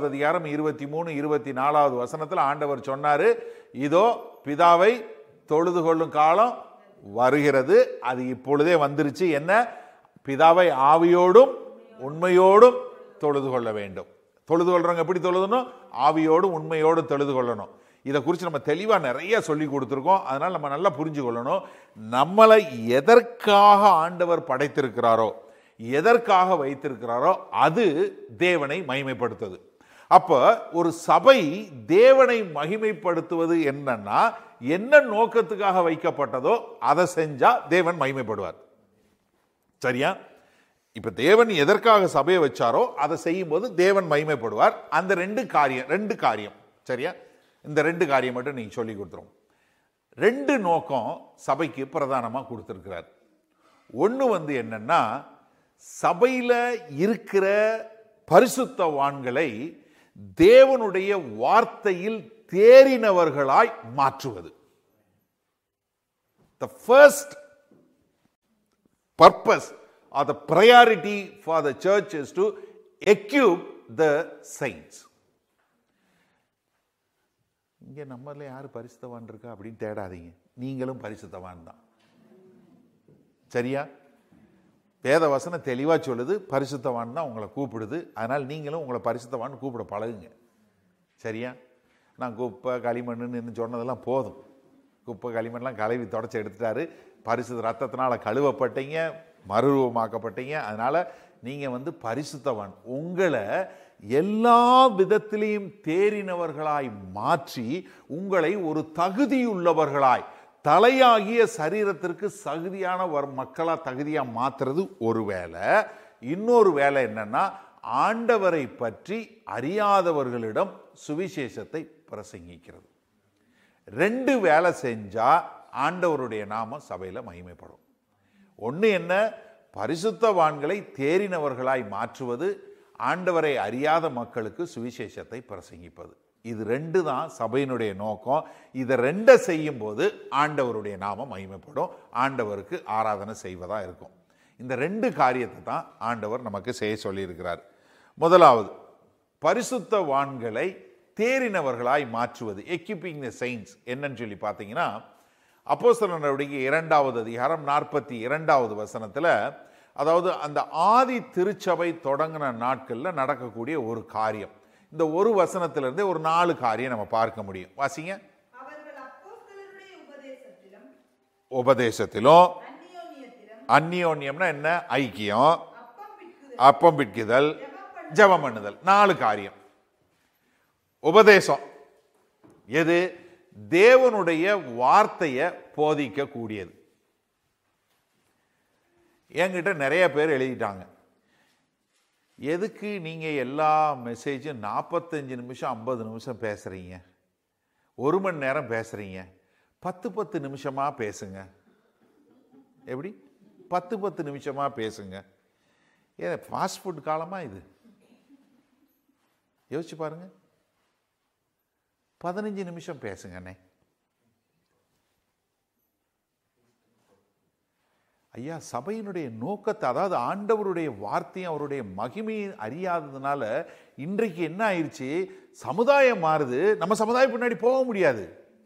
4:23-24 ஆண்டவர் சொன்னாரு, இதோ பிதாவை தொழுது கொள்ளும் காலம் வருகிறது, அது இப்பொழுதே வந்துருச்சு. என்ன? பிதாவை ஆவியோடும் உண்மையோடும் தொழுது கொள்ள வேண்டும். தொழுது கொள்றவங்க எப்படி தொழுதணும்? ஆவியோடும் உண்மையோடும் தொழுது கொள்ளணும். இதை குறித்து நம்ம தெளிவாக நிறைய சொல்லி கொடுத்துருக்கோம். அதனால் நம்ம நல்லா புரிஞ்சு கொள்ளணும். நம்மளை எதற்காக ஆண்டவர் படைத்திருக்கிறாரோ, எதற்காக வைத்திருக்கிறாரோ அது தேவனை மகிமைப்படுத்துவது. அப்போ ஒரு சபை தேவனை மகிமைப்படுத்துவது என்னன்னா, என்ன நோக்கத்துக்காக வைக்கப்பட்டதோ அதை செஞ்சா தேவன் மகிமைப்படுவார். சரியா? இப்ப தேவன் எதற்காக சபையை வச்சாரோ அதை செய்யும் போது தேவன் மகிமைப்படுவார். அந்த ரெண்டு காரியம் சரியா? இந்த 2 காரியம் மட்டும் நீங்க சொல்லி கொடுத்துரும். 2 நோக்கம் சபைக்கு பிரதானமாக கொடுத்திருக்கிறார். ஒன்று என்னன்னா, சபையில் இருக்கிற பரிசுத்தவான்களை தேவனுடைய வார்த்தையில் தேறினவர்களாய் மாற்றுவது. The first purpose or the priority for the church is to equip the saints. இங்கே நம்மள யார் பரிசுத்தவான் இருக்கா அப்படின்னு தேடாதீங்க, நீங்களும் பரிசுத்தவான் தான். சரியா? வேத வசனம் தெளிவாக சொல்லுது, பரிசுத்தவான் தான் உங்களை கூப்பிடுது. அதனால் நீங்களும் உங்களை பரிசுத்தவான் கூப்பிட பழகுங்க. சரியா? நான் குப்பை களிமண்ணுன்னு சொன்னதெல்லாம் போதும். குப்பை களிமண்லாம் கழுவி தொடச்சி எடுத்துட்டாரு. பரிசுத்த ரத்தத்தினால் கழுவப்பட்டீங்க, மறுரூபமாக்கப்பட்டீங்க. அதனால் நீங்கள் பரிசுத்தவான். உங்களை எல்லா விதத்திலையும் தேறினவர்களாய் மாற்றி உங்களை ஒரு தகுதியுள்ளவர்களாய், தலையாகிய சரீரத்திற்கு தகுதியான மக்களாக தகுதியாக மாற்றுறது ஒரு வேலை. இன்னொரு வேலை என்னன்னா, ஆண்டவரை பற்றி அறியாதவர்களிடம் சுவிசேஷத்தை பிரசங்கிக்கிறது. 2 வேலை செஞ்சா ஆண்டவருடைய நாமம் சபையில் மகிமைப்படும். ஒன்று என்ன? பரிசுத்தவான்களை தேறினவர்களாய் மாற்றுவது, ஆண்டவரை அறியாத மக்களுக்கு சுவிசேஷத்தை பிரசங்கிப்பது. இது 2 தான் சபையினுடைய நோக்கம். இதை 2 செய்யும் போது ஆண்டவருடைய நாமம் மகிமைப்படும், ஆண்டவருக்கு ஆராதனை செய்வதா இருக்கும். இந்த 2 காரியத்தை தான் ஆண்டவர் நமக்கு செய்ய சொல்லியிருக்கிறார். முதலாவது, பரிசுத்தவான்களை தேறினவர்களாய் மாற்றுவது, எக்யூப்பிங் தி செயின்ட்ஸ். என்னன்னு சொல்லி பார்த்தீங்கன்னா, அப்போஸ்தலர் நடவடிக்கை 2வது அதிகாரம் 42வது வசனத்தில், அதாவது அந்த ஆதி திருச்சபை தொடங்கின நாட்களில் நடக்கக்கூடிய ஒரு காரியம், இந்த ஒரு வசனத்திலிருந்தே ஒரு 4 காரியம் நம்ம பார்க்க முடியும். வாசிங்க. உபதேசத்திலும், அந்நியோன்யம்னா என்ன? ஐக்கியம், அப்பம் பிட்குதல், ஜெபம் பண்ணுதல். 4 காரியம். உபதேசம் எது? தேவனுடைய வார்த்தையை போதிக்க கூடியது. என்கிட்ட நிறைய பேர் எழுதிட்டாங்க, எதுக்கு நீங்க எல்லா மெசேஜும் 45 நிமிஷம் 50 நிமிஷம் பேசுறீங்க, 1 மணி நேரம் பேசுறீங்க, 10 நிமிஷமா பேசுங்க. எப்படி 10 நிமிஷமா பேசுங்க? ஏன் ஃபாஸ்ட் ஃபுட் காலமா இது? யோசிச்சு பாருங்க. 15 நிமிஷம் பேசுங்கண்ணே. ஐயா, சபையினுடைய நோக்கத்தை, அதாவது ஆண்டவருடைய வார்த்தையும் அவருடைய மகிமையை அறியாததுனால இன்றைக்கு என்ன ஆயிடுச்சு? சமுதாயம் மாறுது, நம்ம சமுதாயம் பின்னாடி போக முடியாது.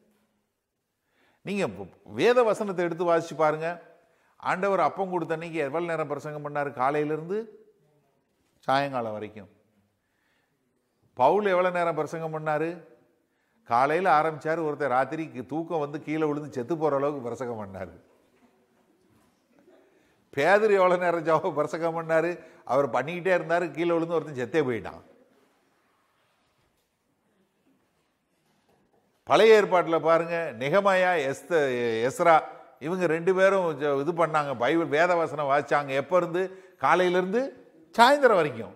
நீங்க வேத வசனத்தை எடுத்து வாசிச்சு பாருங்க. ஆண்டவர் அப்பம் கொடுத்த அன்னைக்கு எவ்வளவு நேரம் பிரசங்கம் பண்ணாரு? காலையிலிருந்து சாயங்காலம் வரைக்கும். பவுல் எவ்வளவு நேரம் பிரசங்கம் பண்ணாரு? காலையில் ஆரம்பிச்சாரு, ஒருத்தர் ராத்திரிக்கு தூக்கம் கீழே விழுந்து செத்து போற அளவுக்கு பிரசங்கம் பண்ணாரு. பேதர் எவ்வளவு நேரம் பிரசங்கம் பண்ணாரு? அவர் பண்ணிக்கிட்டே இருந்தாரு, கீழே விழுந்து ஒருத்தன் செத்தே போயிட்டான். பழைய ஏற்பாட்டில் பாருங்க, நெகமாயா, எஸ்ரா, இவங்க 2 பேரும் இது பண்ணாங்க, பைபிள் வேத வசனம் வாசிச்சாங்க. எப்ப இருந்து? காலையிலிருந்து சாயந்தரம் வரைக்கும்.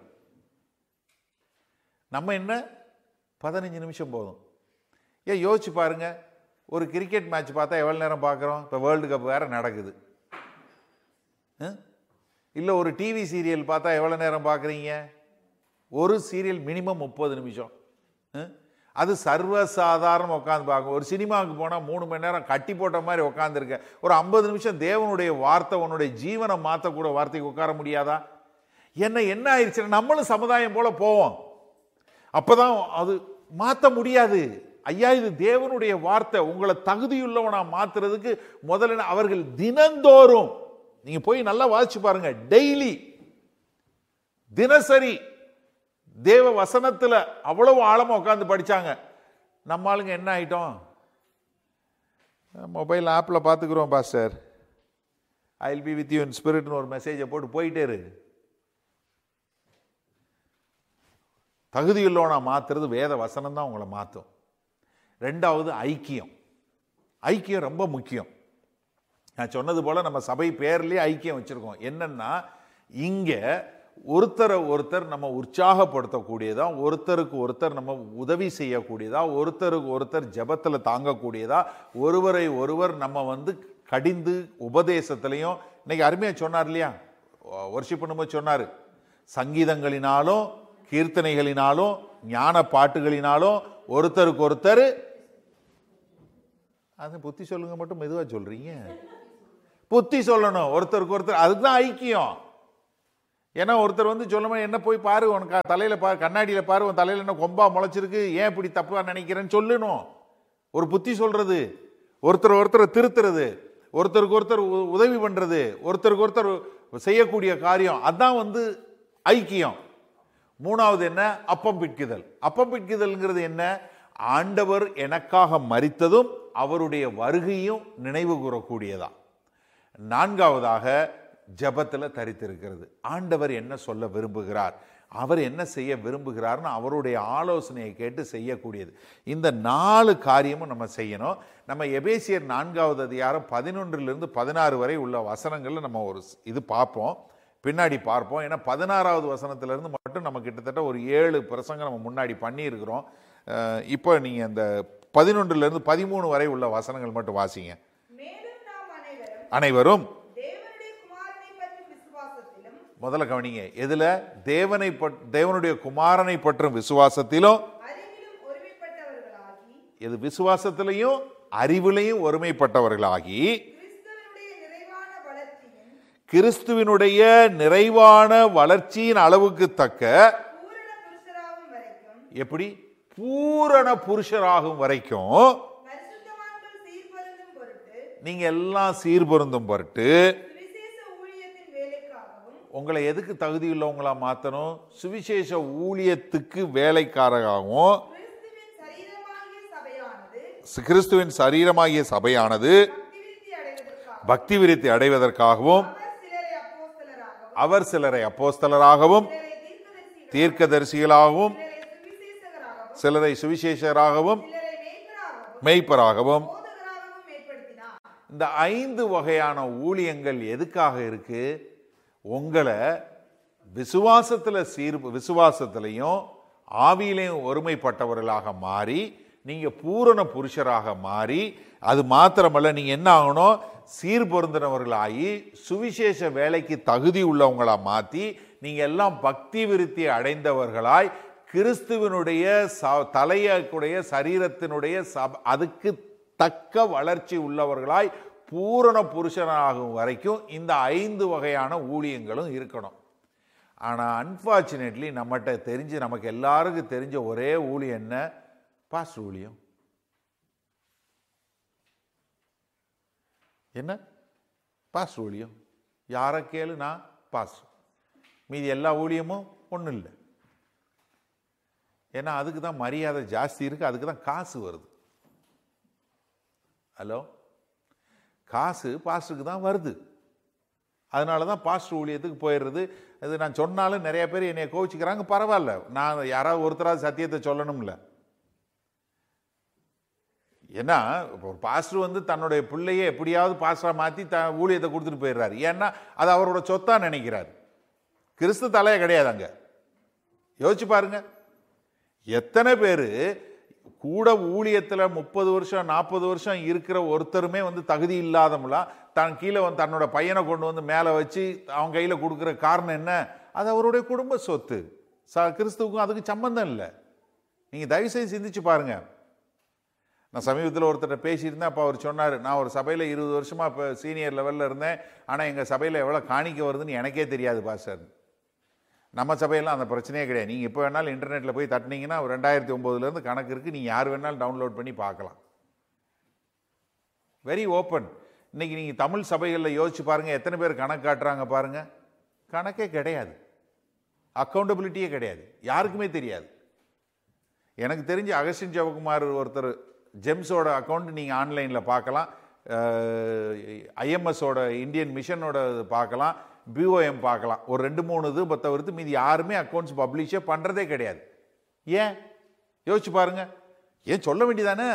நம்ம என்ன 15 நிமிஷம் போதும். ஏன் யோசிச்சு பாருங்க, ஒரு கிரிக்கெட் மேட்ச் பார்த்தா எவ்வளவு நேரம் பார்க்குறோம்? இப்போ வேர்ல்டு கப் வேற நடக்குது. இல்லை ஒரு டிவி சீரியல் பார்த்தா எவ்வளோ நேரம் பார்க்குறீங்க? ஒரு சீரியல் மினிமம் 30 நிமிஷம். அது சர்வசாதாரணம் உட்காந்து பார்க்க. ஒரு சினிமாவுக்கு போனால் 3 மணி நேரம் கட்டி போட்ட மாதிரி உட்காந்துருக்க. ஒரு 50 நிமிஷம் தேவனுடைய வார்த்தை, உன்னுடைய ஜீவனை மாற்றக்கூட வார்த்தைக்கு உட்கார முடியாதா? என்ன ஆயிடுச்சுன்னா, நம்மளும் சமுதாயம் போல போவோம். அப்போதான் அது மாற்ற முடியாது. ஐயா, இது தேவனுடைய வார்த்தை, உங்களை தகுதியுள்ளவனா மாத்துறதுக்கு முதல்ல அவர்கள் தினந்தோறும், நீங்க போய் நல்லா வாசிச்சு பாருங்க, டெய்லி, தினசரி தேவ வசனத்துல அவ்வளவு ஆழமா உட்கார்ந்து படிச்சாங்க. நம்ம ஆளுங்க என்ன ஆயிட்டோம்? மொபைல் ஆப்ல பாத்துக்கிறோம், pastor I will be with you in ஸ்பிரிட்னு ஒரு மெசேஜை போட்டு போயிட்டே இரு. தகுதியுள்ளவனா மாத்துறது வேத வசனம் தான் உங்களை மாற்றும். 2வது ஐக்கியம். ஐக்கியம் ரொம்ப முக்கியம். நான் சொன்னது போல நம்ம சபை பேர்லயே ஐக்கியம் வச்சிருக்கோம். என்னன்னா, இங்க ஒருத்தரை ஒருத்தர் நம்ம உற்சாகப்படுத்தக்கூடியதா, ஒருத்தருக்கு ஒருத்தர் நம்ம உதவி செய்யக்கூடியதா, ஒருத்தருக்கு ஒருத்தர் ஜெபத்துல தாங்கக்கூடியதா, ஒருவரை ஒருவர் நம்ம கடிந்து உபதேசத்திலையும் இன்னைக்கு அருமையாக சொன்னார் இல்லையா, வொர்ஷிப் பண்ணும்போது சொன்னார், சங்கீதங்களினாலும் கீர்த்தனைகளினாலும் ஞான பாட்டுகளினாலும் ஒருத்தருக்கு ஒருத்தர், அது புத்தி சொல்லுங்க மட்டும் மெதுவாக சொல்றீங்க, புத்தி சொல்லணும் ஒருத்தருக்கு ஒருத்தர், அதுதான் ஐக்கியம். ஏன்னா ஒருத்தர் வந்து சொல்லுமா, என்ன போய் பாரு, உனக்கு தலையில பாரு, கண்ணாடியில் பாரு, உன் தலையில என்ன கொம்பா முளைச்சிருக்கு, ஏன் இப்படி தப்பா நினைக்கிறேன்னு சொல்லணும். ஒரு புத்தி சொல்றது, ஒருத்தர் ஒருத்தரை திருத்துறது, ஒருத்தருக்கு ஒருத்தர் உதவி பண்றது, ஒருத்தருக்கு ஒருத்தர் செய்யக்கூடிய காரியம், அதான் வந்து ஐக்கியம். மூணாவது என்ன, அப்பம் பிட்குதல். அப்பம் பிட்குதல்ங்கிறது என்ன, ஆண்டவர் எனக்காக மரித்ததும் அவருடைய வருகையும் நினைவு கூறக்கூடியதா. நான்காவதாக ஜெபத்தில் தரித்திருக்கிறது. ஆண்டவர் என்ன சொல்ல விரும்புகிறார், அவர் என்ன செய்ய விரும்புகிறார்னு அவருடைய ஆலோசனையை கேட்டு செய்யக்கூடியது. இந்த 4 காரியமும் நம்ம செய்யணும். நம்ம எபேசியர் 4வது அதிகாரம் 11 - 16 வரை உள்ள வசனங்கள்ல நம்ம ஒரு இது பார்ப்போம், பின்னாடி பார்ப்போம். ஏன்னா 16வது வசனத்திலிருந்து மட்டும் நம்ம கிட்டத்தட்ட ஒரு 7 பிரசங்கம் நம்ம முன்னாடி பண்ணியிருக்கிறோம். இப்போ நீங்கள் இந்த 11 - 13 வரை உள்ள வசனங்கள் மட்டும் வாசிங்க. அனைவரும் முதல்ல கவனிங்க, எதுல, தேவனுடைய குமாரனை பற்றும் விசுவாசத்திலும், எது விசுவாசத்திலையும் அறிவிலையும் ஒருமைப்பட்டவர்களாகி கிறிஸ்துவினுடைய நிறைவான வளர்ச்சியின் அளவுக்கு தக்க, எப்படி பூரண புருஷராகும் வரைக்கும் நீங்க எல்லாம் சீர்பொருந்தும் பொருட்டு, உங்களை எதுக்கு தகுதி உள்ளவங்களா மாத்தணும், சுவிசேஷ ஊழியத்துக்கு வேலைக்காரராகவும், கிறிஸ்துவின் சரீரமாகிய சபையானது பக்தி விருத்தி அடைவதற்காகவும், அவர் சிலரை அப்போஸ்தலராகவும் தீர்க்கதரிசிகளாகவும் சிலரை சுவிசேஷராகவும் மெய்ப்பராகவும். இந்த 5 வகையான ஊழியங்கள் எதுக்காக இருக்கு, உங்களை விசுவாசத்திலையும் ஆவியிலையும் ஒருமைப்பட்டவர்களாக மாறி நீங்க பூரண புருஷராக மாறி, அது மாத்திரமல்ல நீங்க என்ன ஆகணும், சீர்பொருந்தினவர்களாகி சுவிசேஷ வேலைக்கு தகுதி உள்ளவங்களா மாற்றி நீங்க எல்லாம் பக்தி விருத்தி அடைந்தவர்களாய் கிறிஸ்துவனுடைய தலையுடைய சரீரத்தினுடைய அதுக்கு தக்க வளர்ச்சி உள்ளவர்களாய் பூரண புருஷனாகும் வரைக்கும் இந்த 5 வகையான ஊழியங்களும் இருக்கணும். ஆனால் அன்பார்ச்சுனேட்லி நம்மகிட்ட தெரிஞ்சு, நமக்கு எல்லாருக்கும் தெரிஞ்ச ஒரே ஊழியம் என்ன, பாஸ்டர் ஊழியம். என்ன பாஸ்டர் ஊழியம், யாரை கேளு, நான் பாஸ்டர், மீதி எல்லா ஊழியமும் ஒன்றும் இல்லை. ஏன்னா அதுக்கு தான் மரியாதை ஜாஸ்தி இருக்கு, அதுக்கு தான் காசு வருது. ஹலோ, காசு பாஸ்டருக்கு தான் வருது, அதனால தான் பாஸ்டர் ஊழியத்துக்கு போயிடுறது. அது நான் சொன்னாலும் நிறைய பேர் என்னை கோவிச்சுக்கிறாங்க, பரவாயில்ல, நான் யாராவது ஒருத்தராவது சத்தியத்தை சொல்லணும்ல. ஏன்னா ஒரு பாஸ்டர் வந்து தன்னுடைய பிள்ளையை எப்படியாவது பாஸ்டராக மாற்றி ஊழியத்தை கொடுத்துட்டு போயிடுறாரு. ஏன்னா அது அவரோட சொத்தா நினைக்கிறார். கிறிஸ்து தலையை கிடையாது அங்கே. யோசிச்சு பாருங்க, எத்தனை பேர் கூட ஊழியத்தில் 30 வருஷம் 40 வருஷம் இருக்கிற ஒருத்தருமே வந்து தகுதி இல்லாதவங்களாம் தான் கீழே வந்து தன்னோட பையனை கொண்டு வந்து மேலே வச்சு அவங்க கையில் கொடுக்குற காரணம் என்ன, அது அவருடைய குடும்ப சொத்து. கிறிஸ்துவுக்கும் அதுக்கு சம்பந்தம் இல்லை. நீங்கள் தயவுசெய்து சிந்திச்சு பாருங்க. நான் சமீபத்தில் ஒருத்தர் பேசியிருந்தேன். அப்போ அவர் சொன்னார், நான் ஒரு சபையில் 20 வருஷமாக இப்போ சீனியர் லெவலில் இருந்தேன், ஆனால் எங்கள் சபையில் எவ்வளோ காணிக்க வருதுன்னு எனக்கே தெரியாது பாஸ்டர். நம்ம சபையெல்லாம் அந்த பிரச்சனையே கிடையாது. நீங்கள் இப்போ வேணாலும் இன்டர்நெட்டில் போய் தட்டினீங்கன்னா 2009 கணக்கு இருக்குது, நீங்கள் யார் வேணாலும் டவுன்லோட் பண்ணி பார்க்கலாம். Very open. இன்றைக்கி நீங்கள் தமிழ் சபைகளில் யோசிச்சு பாருங்கள், எத்தனை பேர் கணக்கு காட்டுறாங்க பாருங்கள். கணக்கே கிடையாது, அக்கௌண்டபிலிட்டியே கிடையாது, யாருக்குமே தெரியாது. எனக்கு தெரிஞ்சு அகஸ்டின் ஜெபகுமார் ஒருத்தர் ஜெம்ஸோட அக்கௌண்ட் நீங்கள் ஆன்லைனில் பார்க்கலாம், ஐஎம்எஸோட இந்தியன் மிஷனோட பார்க்கலாம், பிஓஎம் பார்க்கலாம். ஒரு 2-3 இது தவிர்த்து மீதி யாருமே அக்கௌண்ட்ஸ் பப்ளிஷே பண்ணுறதே கிடையாது. ஏன் யோசிச்சு பாருங்க, ஏன் சொல்ல வேண்டியதானே,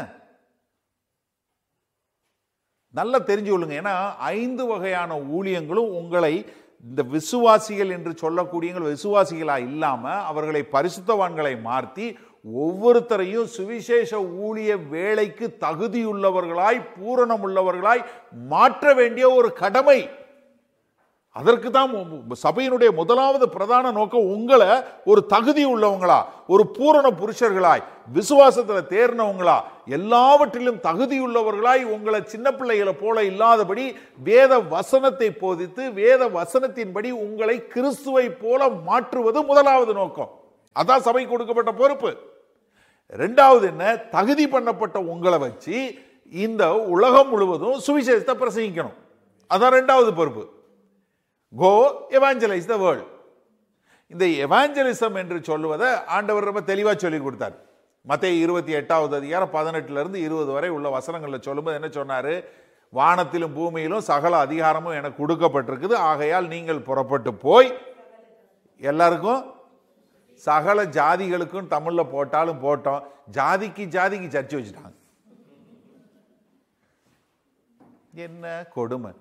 நல்லா தெரிஞ்சு கொள்ளுங்க. ஏன்னா 5 வகையான ஊழியங்களும் உங்களை இந்த விசுவாசிகள் என்று சொல்லக்கூடிய விசுவாசிகளாக இல்லாமல் அவர்களை பரிசுத்தவான்களை மாற்றி ஒவ்வொருத்தரையும் சுவிசேஷ ஊழிய வேலைக்கு தகுதியுள்ளவர்களாய் பூரணம் உள்ளவர்களாய் மாற்ற வேண்டிய ஒரு கடமை. அதற்கு தான் சபையினுடைய முதலாவது பிரதான நோக்கம் உங்களை ஒரு தகுதி உள்ளவங்களா, ஒரு பூரண புருஷர்களாய், விசுவாசத்துல தேர்னவங்களா, எல்லாவற்றிலும் தகுதியுள்ளவர்களாய் உங்களை சின்ன பிள்ளைகளை போல இல்லாதபடி வேத வசனத்தை போதித்து வேத வசனத்தின்படி உங்களை கிறிஸ்துவை போல மாற்றுவது முதலாவது நோக்கம். அதான் சபை கொடுக்கப்பட்ட பொறுப்பு. ரெண்டாவது என்ன, தகுதி பண்ணப்பட்ட உங்களை வச்சு இந்த உலகம் முழுவதும் சுவிசேஷத்தை பிரசங்கிக்கணும். அதான் ரெண்டாவது பொறுப்பு. Go evangelize the world. இந்த எவாஞ்சலிசம் என்று சொல்லுவதை ஆண்டவர் ரொம்ப தெளிவாக சொல்லி கொடுத்தார். மத்தேயு 28வது அதிகாரம் 18 20 வரை உள்ள வசனங்களில் சொல்லும்போது என்ன சொன்னாரு? வானத்திலும் பூமியிலும் சகல அதிகாரமும் எனக்கு கொடுக்கப்பட்டிருக்குது, ஆகையால் நீங்கள் புறப்பட்டு போய் எல்லாருக்கும், சகல ஜாதிகளுக்கும் தமிழ்ல போட்டாலும் போட்டோம், ஜாதிக்கு சர்ச்சை வச்சுட்டாங்க. என்ன கொடுமை!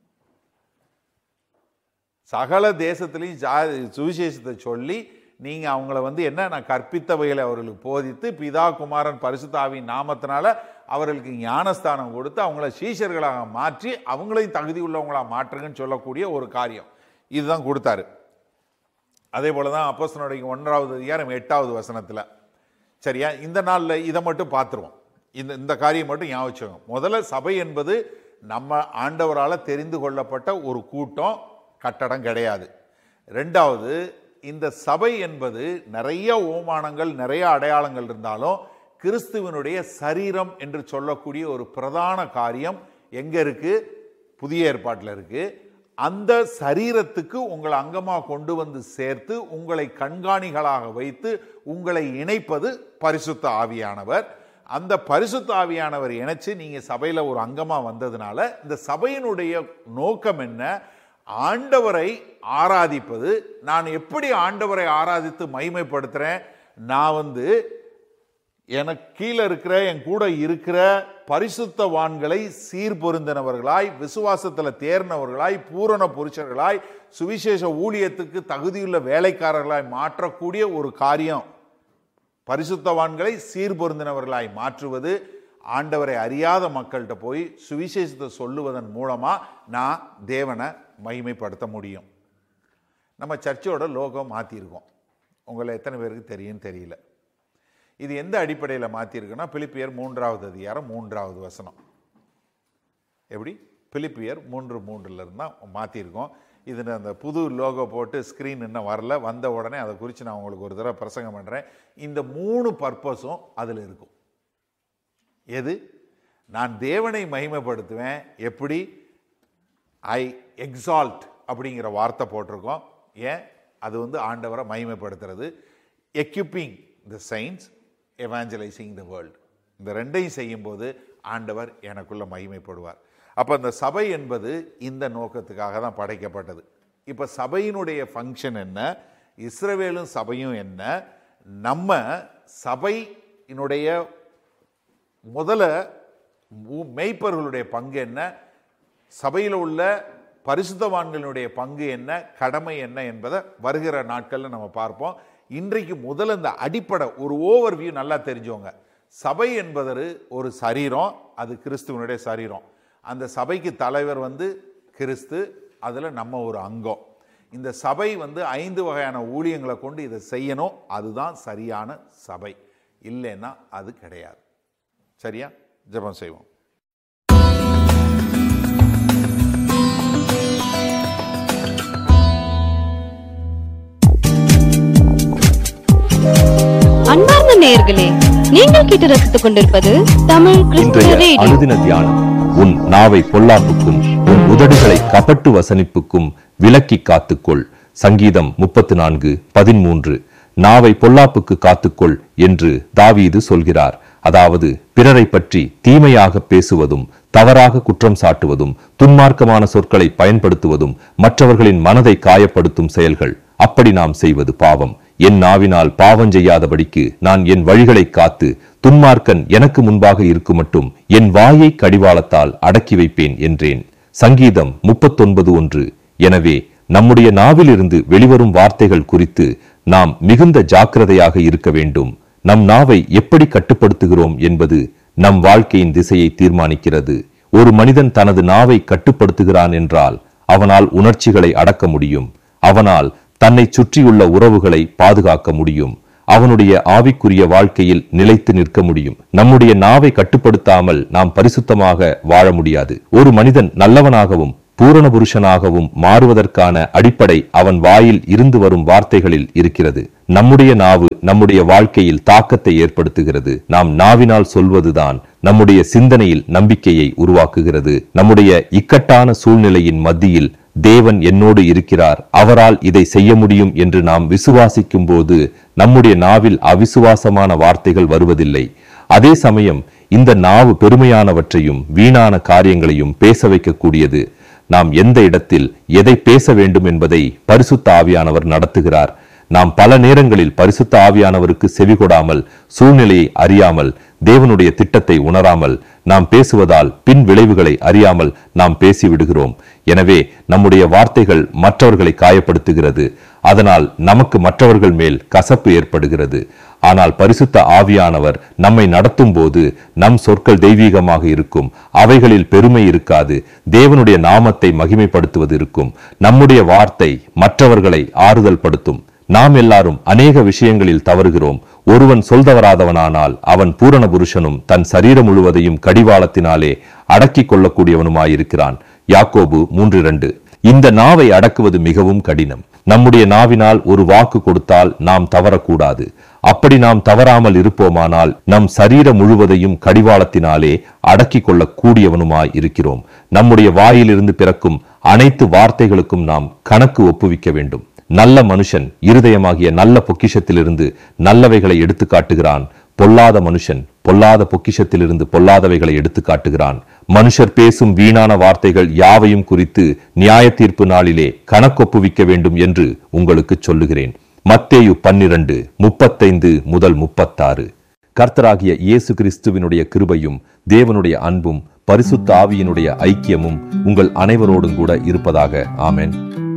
சகல தேசத்திலையும் சுவிசேஷத்தை சொல்லி நீங்க அவங்கள என்ன, நான் கற்பித்தவைகளை அவர்களுக்கு போதித்து பிதா குமாரன் பரிசுத்த ஆவியின் நாமத்தினால அவர்களுக்கு ஞானஸ்தானம் கொடுத்து அவங்கள சீஷர்களாக மாற்றி அவங்களையும் தகுதி உள்ளவங்களா மாற்றுங்கன்னு சொல்லக்கூடிய ஒரு காரியம் இதுதான் கொடுத்தாரு. அதே போலதான் அப்போஸ்தலர் 1வது அதிகாரம் 8வது வசனத்துல, சரியா? இந்த நாள்ல இதை மட்டும் பார்த்துருவோம். இந்த காரியம் மட்டும் ஞாபகம் வச்சுக்கோங்க. முதல்ல சபை என்பது நம்ம ஆண்டவரால் தெரிந்து கொள்ளப்பட்ட ஒரு கூட்டம், கட்டடம் கிடையாது. ரெண்டாவது, இந்த சபை என்பது நிறைய ஓமானங்கள் நிறைய அடையாளங்கள் இருந்தாலும் கிறிஸ்துவனுடைய சரீரம் என்று சொல்லக்கூடிய ஒரு பிரதான காரியம் எங்க இருக்கு? புதிய ஏற்பாட்டில் இருக்கு. அந்த சரீரத்துக்கு உங்களை அங்கமாக கொண்டு வந்து சேர்த்து உங்களை கண்காணிகளாக வைத்து உங்களை இணைப்பது பரிசுத்த ஆவியானவர். அந்த பரிசுத்த ஆவியானவர் இணைச்சு நீங்க சபையில ஒரு அங்கமா வந்ததுனால இந்த சபையினுடைய நோக்கம் என்ன? ஆண்டவரை ஆராதிப்பது. நான் எப்படி ஆண்டவரை ஆராதித்து மகிமைப்படுத்துறேன்? நான் எனக்கு கீழே இருக்கிற என் கூட இருக்கிற பரிசுத்தவான்களை சீர்பொருந்தினவர்களாய், விசுவாசத்தில் தேர்னவர்களாய், பூரண புருஷர்களாய், சுவிசேஷ ஊழியத்துக்கு தகுதியுள்ள வேலைக்காரர்களாய் மாற்றக்கூடிய ஒரு காரியம். பரிசுத்தவான்களை சீர்பொருந்தினவர்களாய் மாற்றுவது. ஆண்டவரை அறியாத மக்கள்கிட்ட போய் சுவிசேஷத்தை சொல்லுவதன் மூலமா நான் தேவனை மகிமைப்படுத்த முடியும். நம்ம சர்ச்சோட லோகோ மாற்றிருக்கோம். உங்களை எத்தனை பேருக்கு தெரியும் தெரியல. இது எந்த அடிப்படையில் மாற்றிருக்குன்னா, பிலிப்பியர் 3வது அதிகாரம் 3வது வசனம். எப்படி? பிலிப்பியர் 3:3 தான் மாற்றிருக்கோம். இது அந்த புது லோகோ போட்டு ஸ்க்ரீன் இன்னும் வரல, வந்த உடனே அதை குறித்து நான் உங்களுக்கு ஒரு தடவை பிரசங்கம் பண்ணுறேன். இந்த 3 பர்பஸும் அதில் இருக்கும். எது? நான் தேவனை மகிமைப்படுத்துவேன். எப்படி? ஐ எக்ஸால்ட் அப்படிங்கிற வார்த்தை போட்டிருக்கோம். ஏன்? அது ஆண்டவரை மகிமைப்படுத்துறது. Equipping the செயின்ட்ஸ், எவாஞ்சலைசிங் the world. இந்த ரெண்டையும் செய்யும்போது ஆண்டவர் எனக்குள்ள மகிமைப்படுவார். அப்போ இந்த சபை என்பது இந்த நோக்கத்துக்காக தான் படைக்கப்பட்டது. இப்போ சபையினுடைய ஃபங்க்ஷன் என்ன? இஸ்ரவேலும் சபையும் என்ன? நம்ம சபையினுடைய முதல்ல மெய்ப்பர்களுடைய பங்கு என்ன? சபையில் உள்ள பரிசுத்தவான்களுடைய பங்கு என்ன, கடமை என்ன என்பதை வருகிற நாட்களில் நம்ம பார்ப்போம். இன்றைக்கு முதல்ல இந்த அடிப்படை ஒரு ஓவர்வியூ நல்லா தெரிஞ்சவங்க. சபை என்பது ஒரு சரீரம், அது கிறிஸ்துவனுடைய சரீரம். அந்த சபைக்கு தலைவர் கிறிஸ்து, அதில் நம்ம ஒரு அங்கம். இந்த சபை 5 வகையான ஊழியங்களை கொண்டு இதை செய்யணும். அதுதான் சரியான சபை. இல்லைன்னா அது கிடையாது. சரியா? ஜெபம் செய்வோம். அன்பார்ந்த நேயர்களே, நீங்கள் கேட்டு ரசித்துக் கொண்டிருப்பது தமிழ் கிறிஸ்துவ ரேடியோ. அனுதின தியானம். உன் நாவை பொல்லாப்புக்கும் உன் உதடுகளை கபட்டு வசனிப்புக்கும் விலக்கி காத்துக்கொள். சங்கீதம் 34:13. நாவை பொல்லாப்புக்கு காத்துக்கொள் என்று தாவீது சொல்கிறார். அதாவது பிறரை பற்றி தீமையாக பேசுவதும், தவறாக குற்றம் சாட்டுவதும், துன்மார்க்கமான சொற்களை பயன்படுத்துவதும் மற்றவர்களின் மனதை காயப்படுத்தும் செயல்கள். அப்படி நாம் செய்வது பாவம். என் நாவினால் பாவம் செய்யாதபடிக்கு நான் என் வழிகளை காத்து துன்மார்க்கன் எனக்கு முன்பாக இருக்குமட்டும் என் வாயை கடிவாளத்தால் அடக்கி வைப்பேன் என்றேன். சங்கீதம் 39:1. எனவே நம்முடைய நாவிலிருந்து வெளிவரும் வார்த்தைகள் குறித்து நாம் மிகுந்த ஜாக்கிரதையாக இருக்க வேண்டும். நம் நாவை எப்படி கட்டுப்படுத்துகிறோம் என்பது நம் வாழ்க்கையின் திசையை தீர்மானிக்கிறது. ஒரு மனிதன் தனது நாவை கட்டுப்படுத்துகிறான் என்றால் அவனால் உணர்ச்சிகளை அடக்க முடியும். அவனால் தன்னை சுற்றியுள்ள உறவுகளை பாதுகாக்க முடியும். அவனுடைய ஆவிக்குரிய வாழ்க்கையில் நிலைத்து நிற்க முடியும். நம்முடைய நாவை கட்டுப்படுத்தாமல் நாம் பரிசுத்தமாக வாழ முடியாது. ஒரு மனிதன் நல்லவனாகவும் பூரண புருஷனாகவும் மாறுவதற்கான அடிப்படை அவன் வாயில் இருந்து வரும் வார்த்தைகளில் இருக்கிறது. நம்முடைய நாவு நம்முடைய வாழ்க்கையில் தாக்கத்தை ஏற்படுத்துகிறது. நாம் நாவினால் சொல்வதுதான் நம்முடைய சிந்தனையில் நம்பிக்கையை உருவாக்குகிறது. நம்முடைய இக்கட்டான சூழ்நிலையின் மத்தியில் தேவன் என்னோடு இருக்கிறார், அவரால் இதை செய்ய முடியும் என்று நாம் விசுவாசிக்கும் போது நம்முடைய நாவில் அவிசுவாசமான வார்த்தைகள் வருவதில்லை. அதே சமயம் இந்த நாவு பெருமையானவற்றையும் வீணான காரியங்களையும் பேச வைக்கக்கூடியது. நாம் எந்த இடத்தில் எதை பேச வேண்டும் என்பதை பரிசுத்த ஆவியானவர் நடத்துகிறார். நாம் பல நேரங்களில் பரிசுத்த ஆவியானவருக்கு செவிகொடாமல், சூழ்நிலையை அறியாமல், தேவனுடைய திட்டத்தை உணராமல் நாம் பேசுவதால் பின் விளைவுகளை அறியாமல் நாம் பேசிவிடுகிறோம். எனவே நம்முடைய வார்த்தைகள் மற்றவர்களை காயப்படுத்துகிறது. அதனால் நமக்கு மற்றவர்கள் மேல் கசப்பு ஏற்படுகிறது. ஆனால் பரிசுத்த ஆவியானவர் நம்மை நடத்தும் போது நம் சொற்கள் தெய்வீகமாக இருக்கும். அவைகளில் பெருமை இருக்காது. தேவனுடைய நாமத்தை மகிமைப்படுத்துவது இருக்கும். நம்முடைய வார்த்தை மற்றவர்களை ஆறுதல் படுத்தும். நாம் எல்லாரும் அநேக விஷயங்களில் தவறுகிறோம். ஒருவன் சொல்தவராதவனானால் அவன் பூரண புருஷனும் தன் சரீரம் முழுவதையும் கடிவாளத்தினாலே அடக்கிக் கொள்ளக்கூடியவனுமாயிருக்கிறான். யாக்கோபு 3:2. இந்த நாவை அடக்குவது மிகவும் கடினம். நம்முடைய நாவினால் ஒரு வாக்கு கொடுத்தால் நாம் தவறக்கூடாது. அப்படி நாம் தவறாமல் இருப்போமானால் நம் சரீரம் முழுவதையும் கடிவாளத்தினாலே அடக்கிக் கொள்ளக் கூடியவனுமாய் இருக்கிறோம். நம்முடைய வாயிலிருந்து பிறக்கும் அனைத்து வார்த்தைகளுக்கும் நாம் கணக்கு ஒப்புவிக்க வேண்டும். நல்ல மனுஷன் இருதயமாகிய நல்ல பொக்கிஷத்திலிருந்து நல்லவைகளை எடுத்து காட்டுகிறான். பொல்லாத மனுஷன் பொல்லாத பொக்கிஷத்திலிருந்து பொல்லாதவைகளை எடுத்து காட்டுகிறான். மனுஷர் பேசும் வீணான வார்த்தைகள் யாவையும் குறித்து நியாய தீர்ப்பு நாளிலே கணக்கொப்புவிக்க வேண்டும் என்று உங்களுக்கு சொல்லுகிறேன். மத்தேயு 12:35-36. கர்த்தராகிய இயேசு கிறிஸ்துவினுடைய கிருபையும் தேவனுடைய அன்பும் பரிசுத்த ஆவியினுடைய ஐக்கியமும் உங்கள் அனைவரோடும் கூட இருப்பதாக. ஆமென்.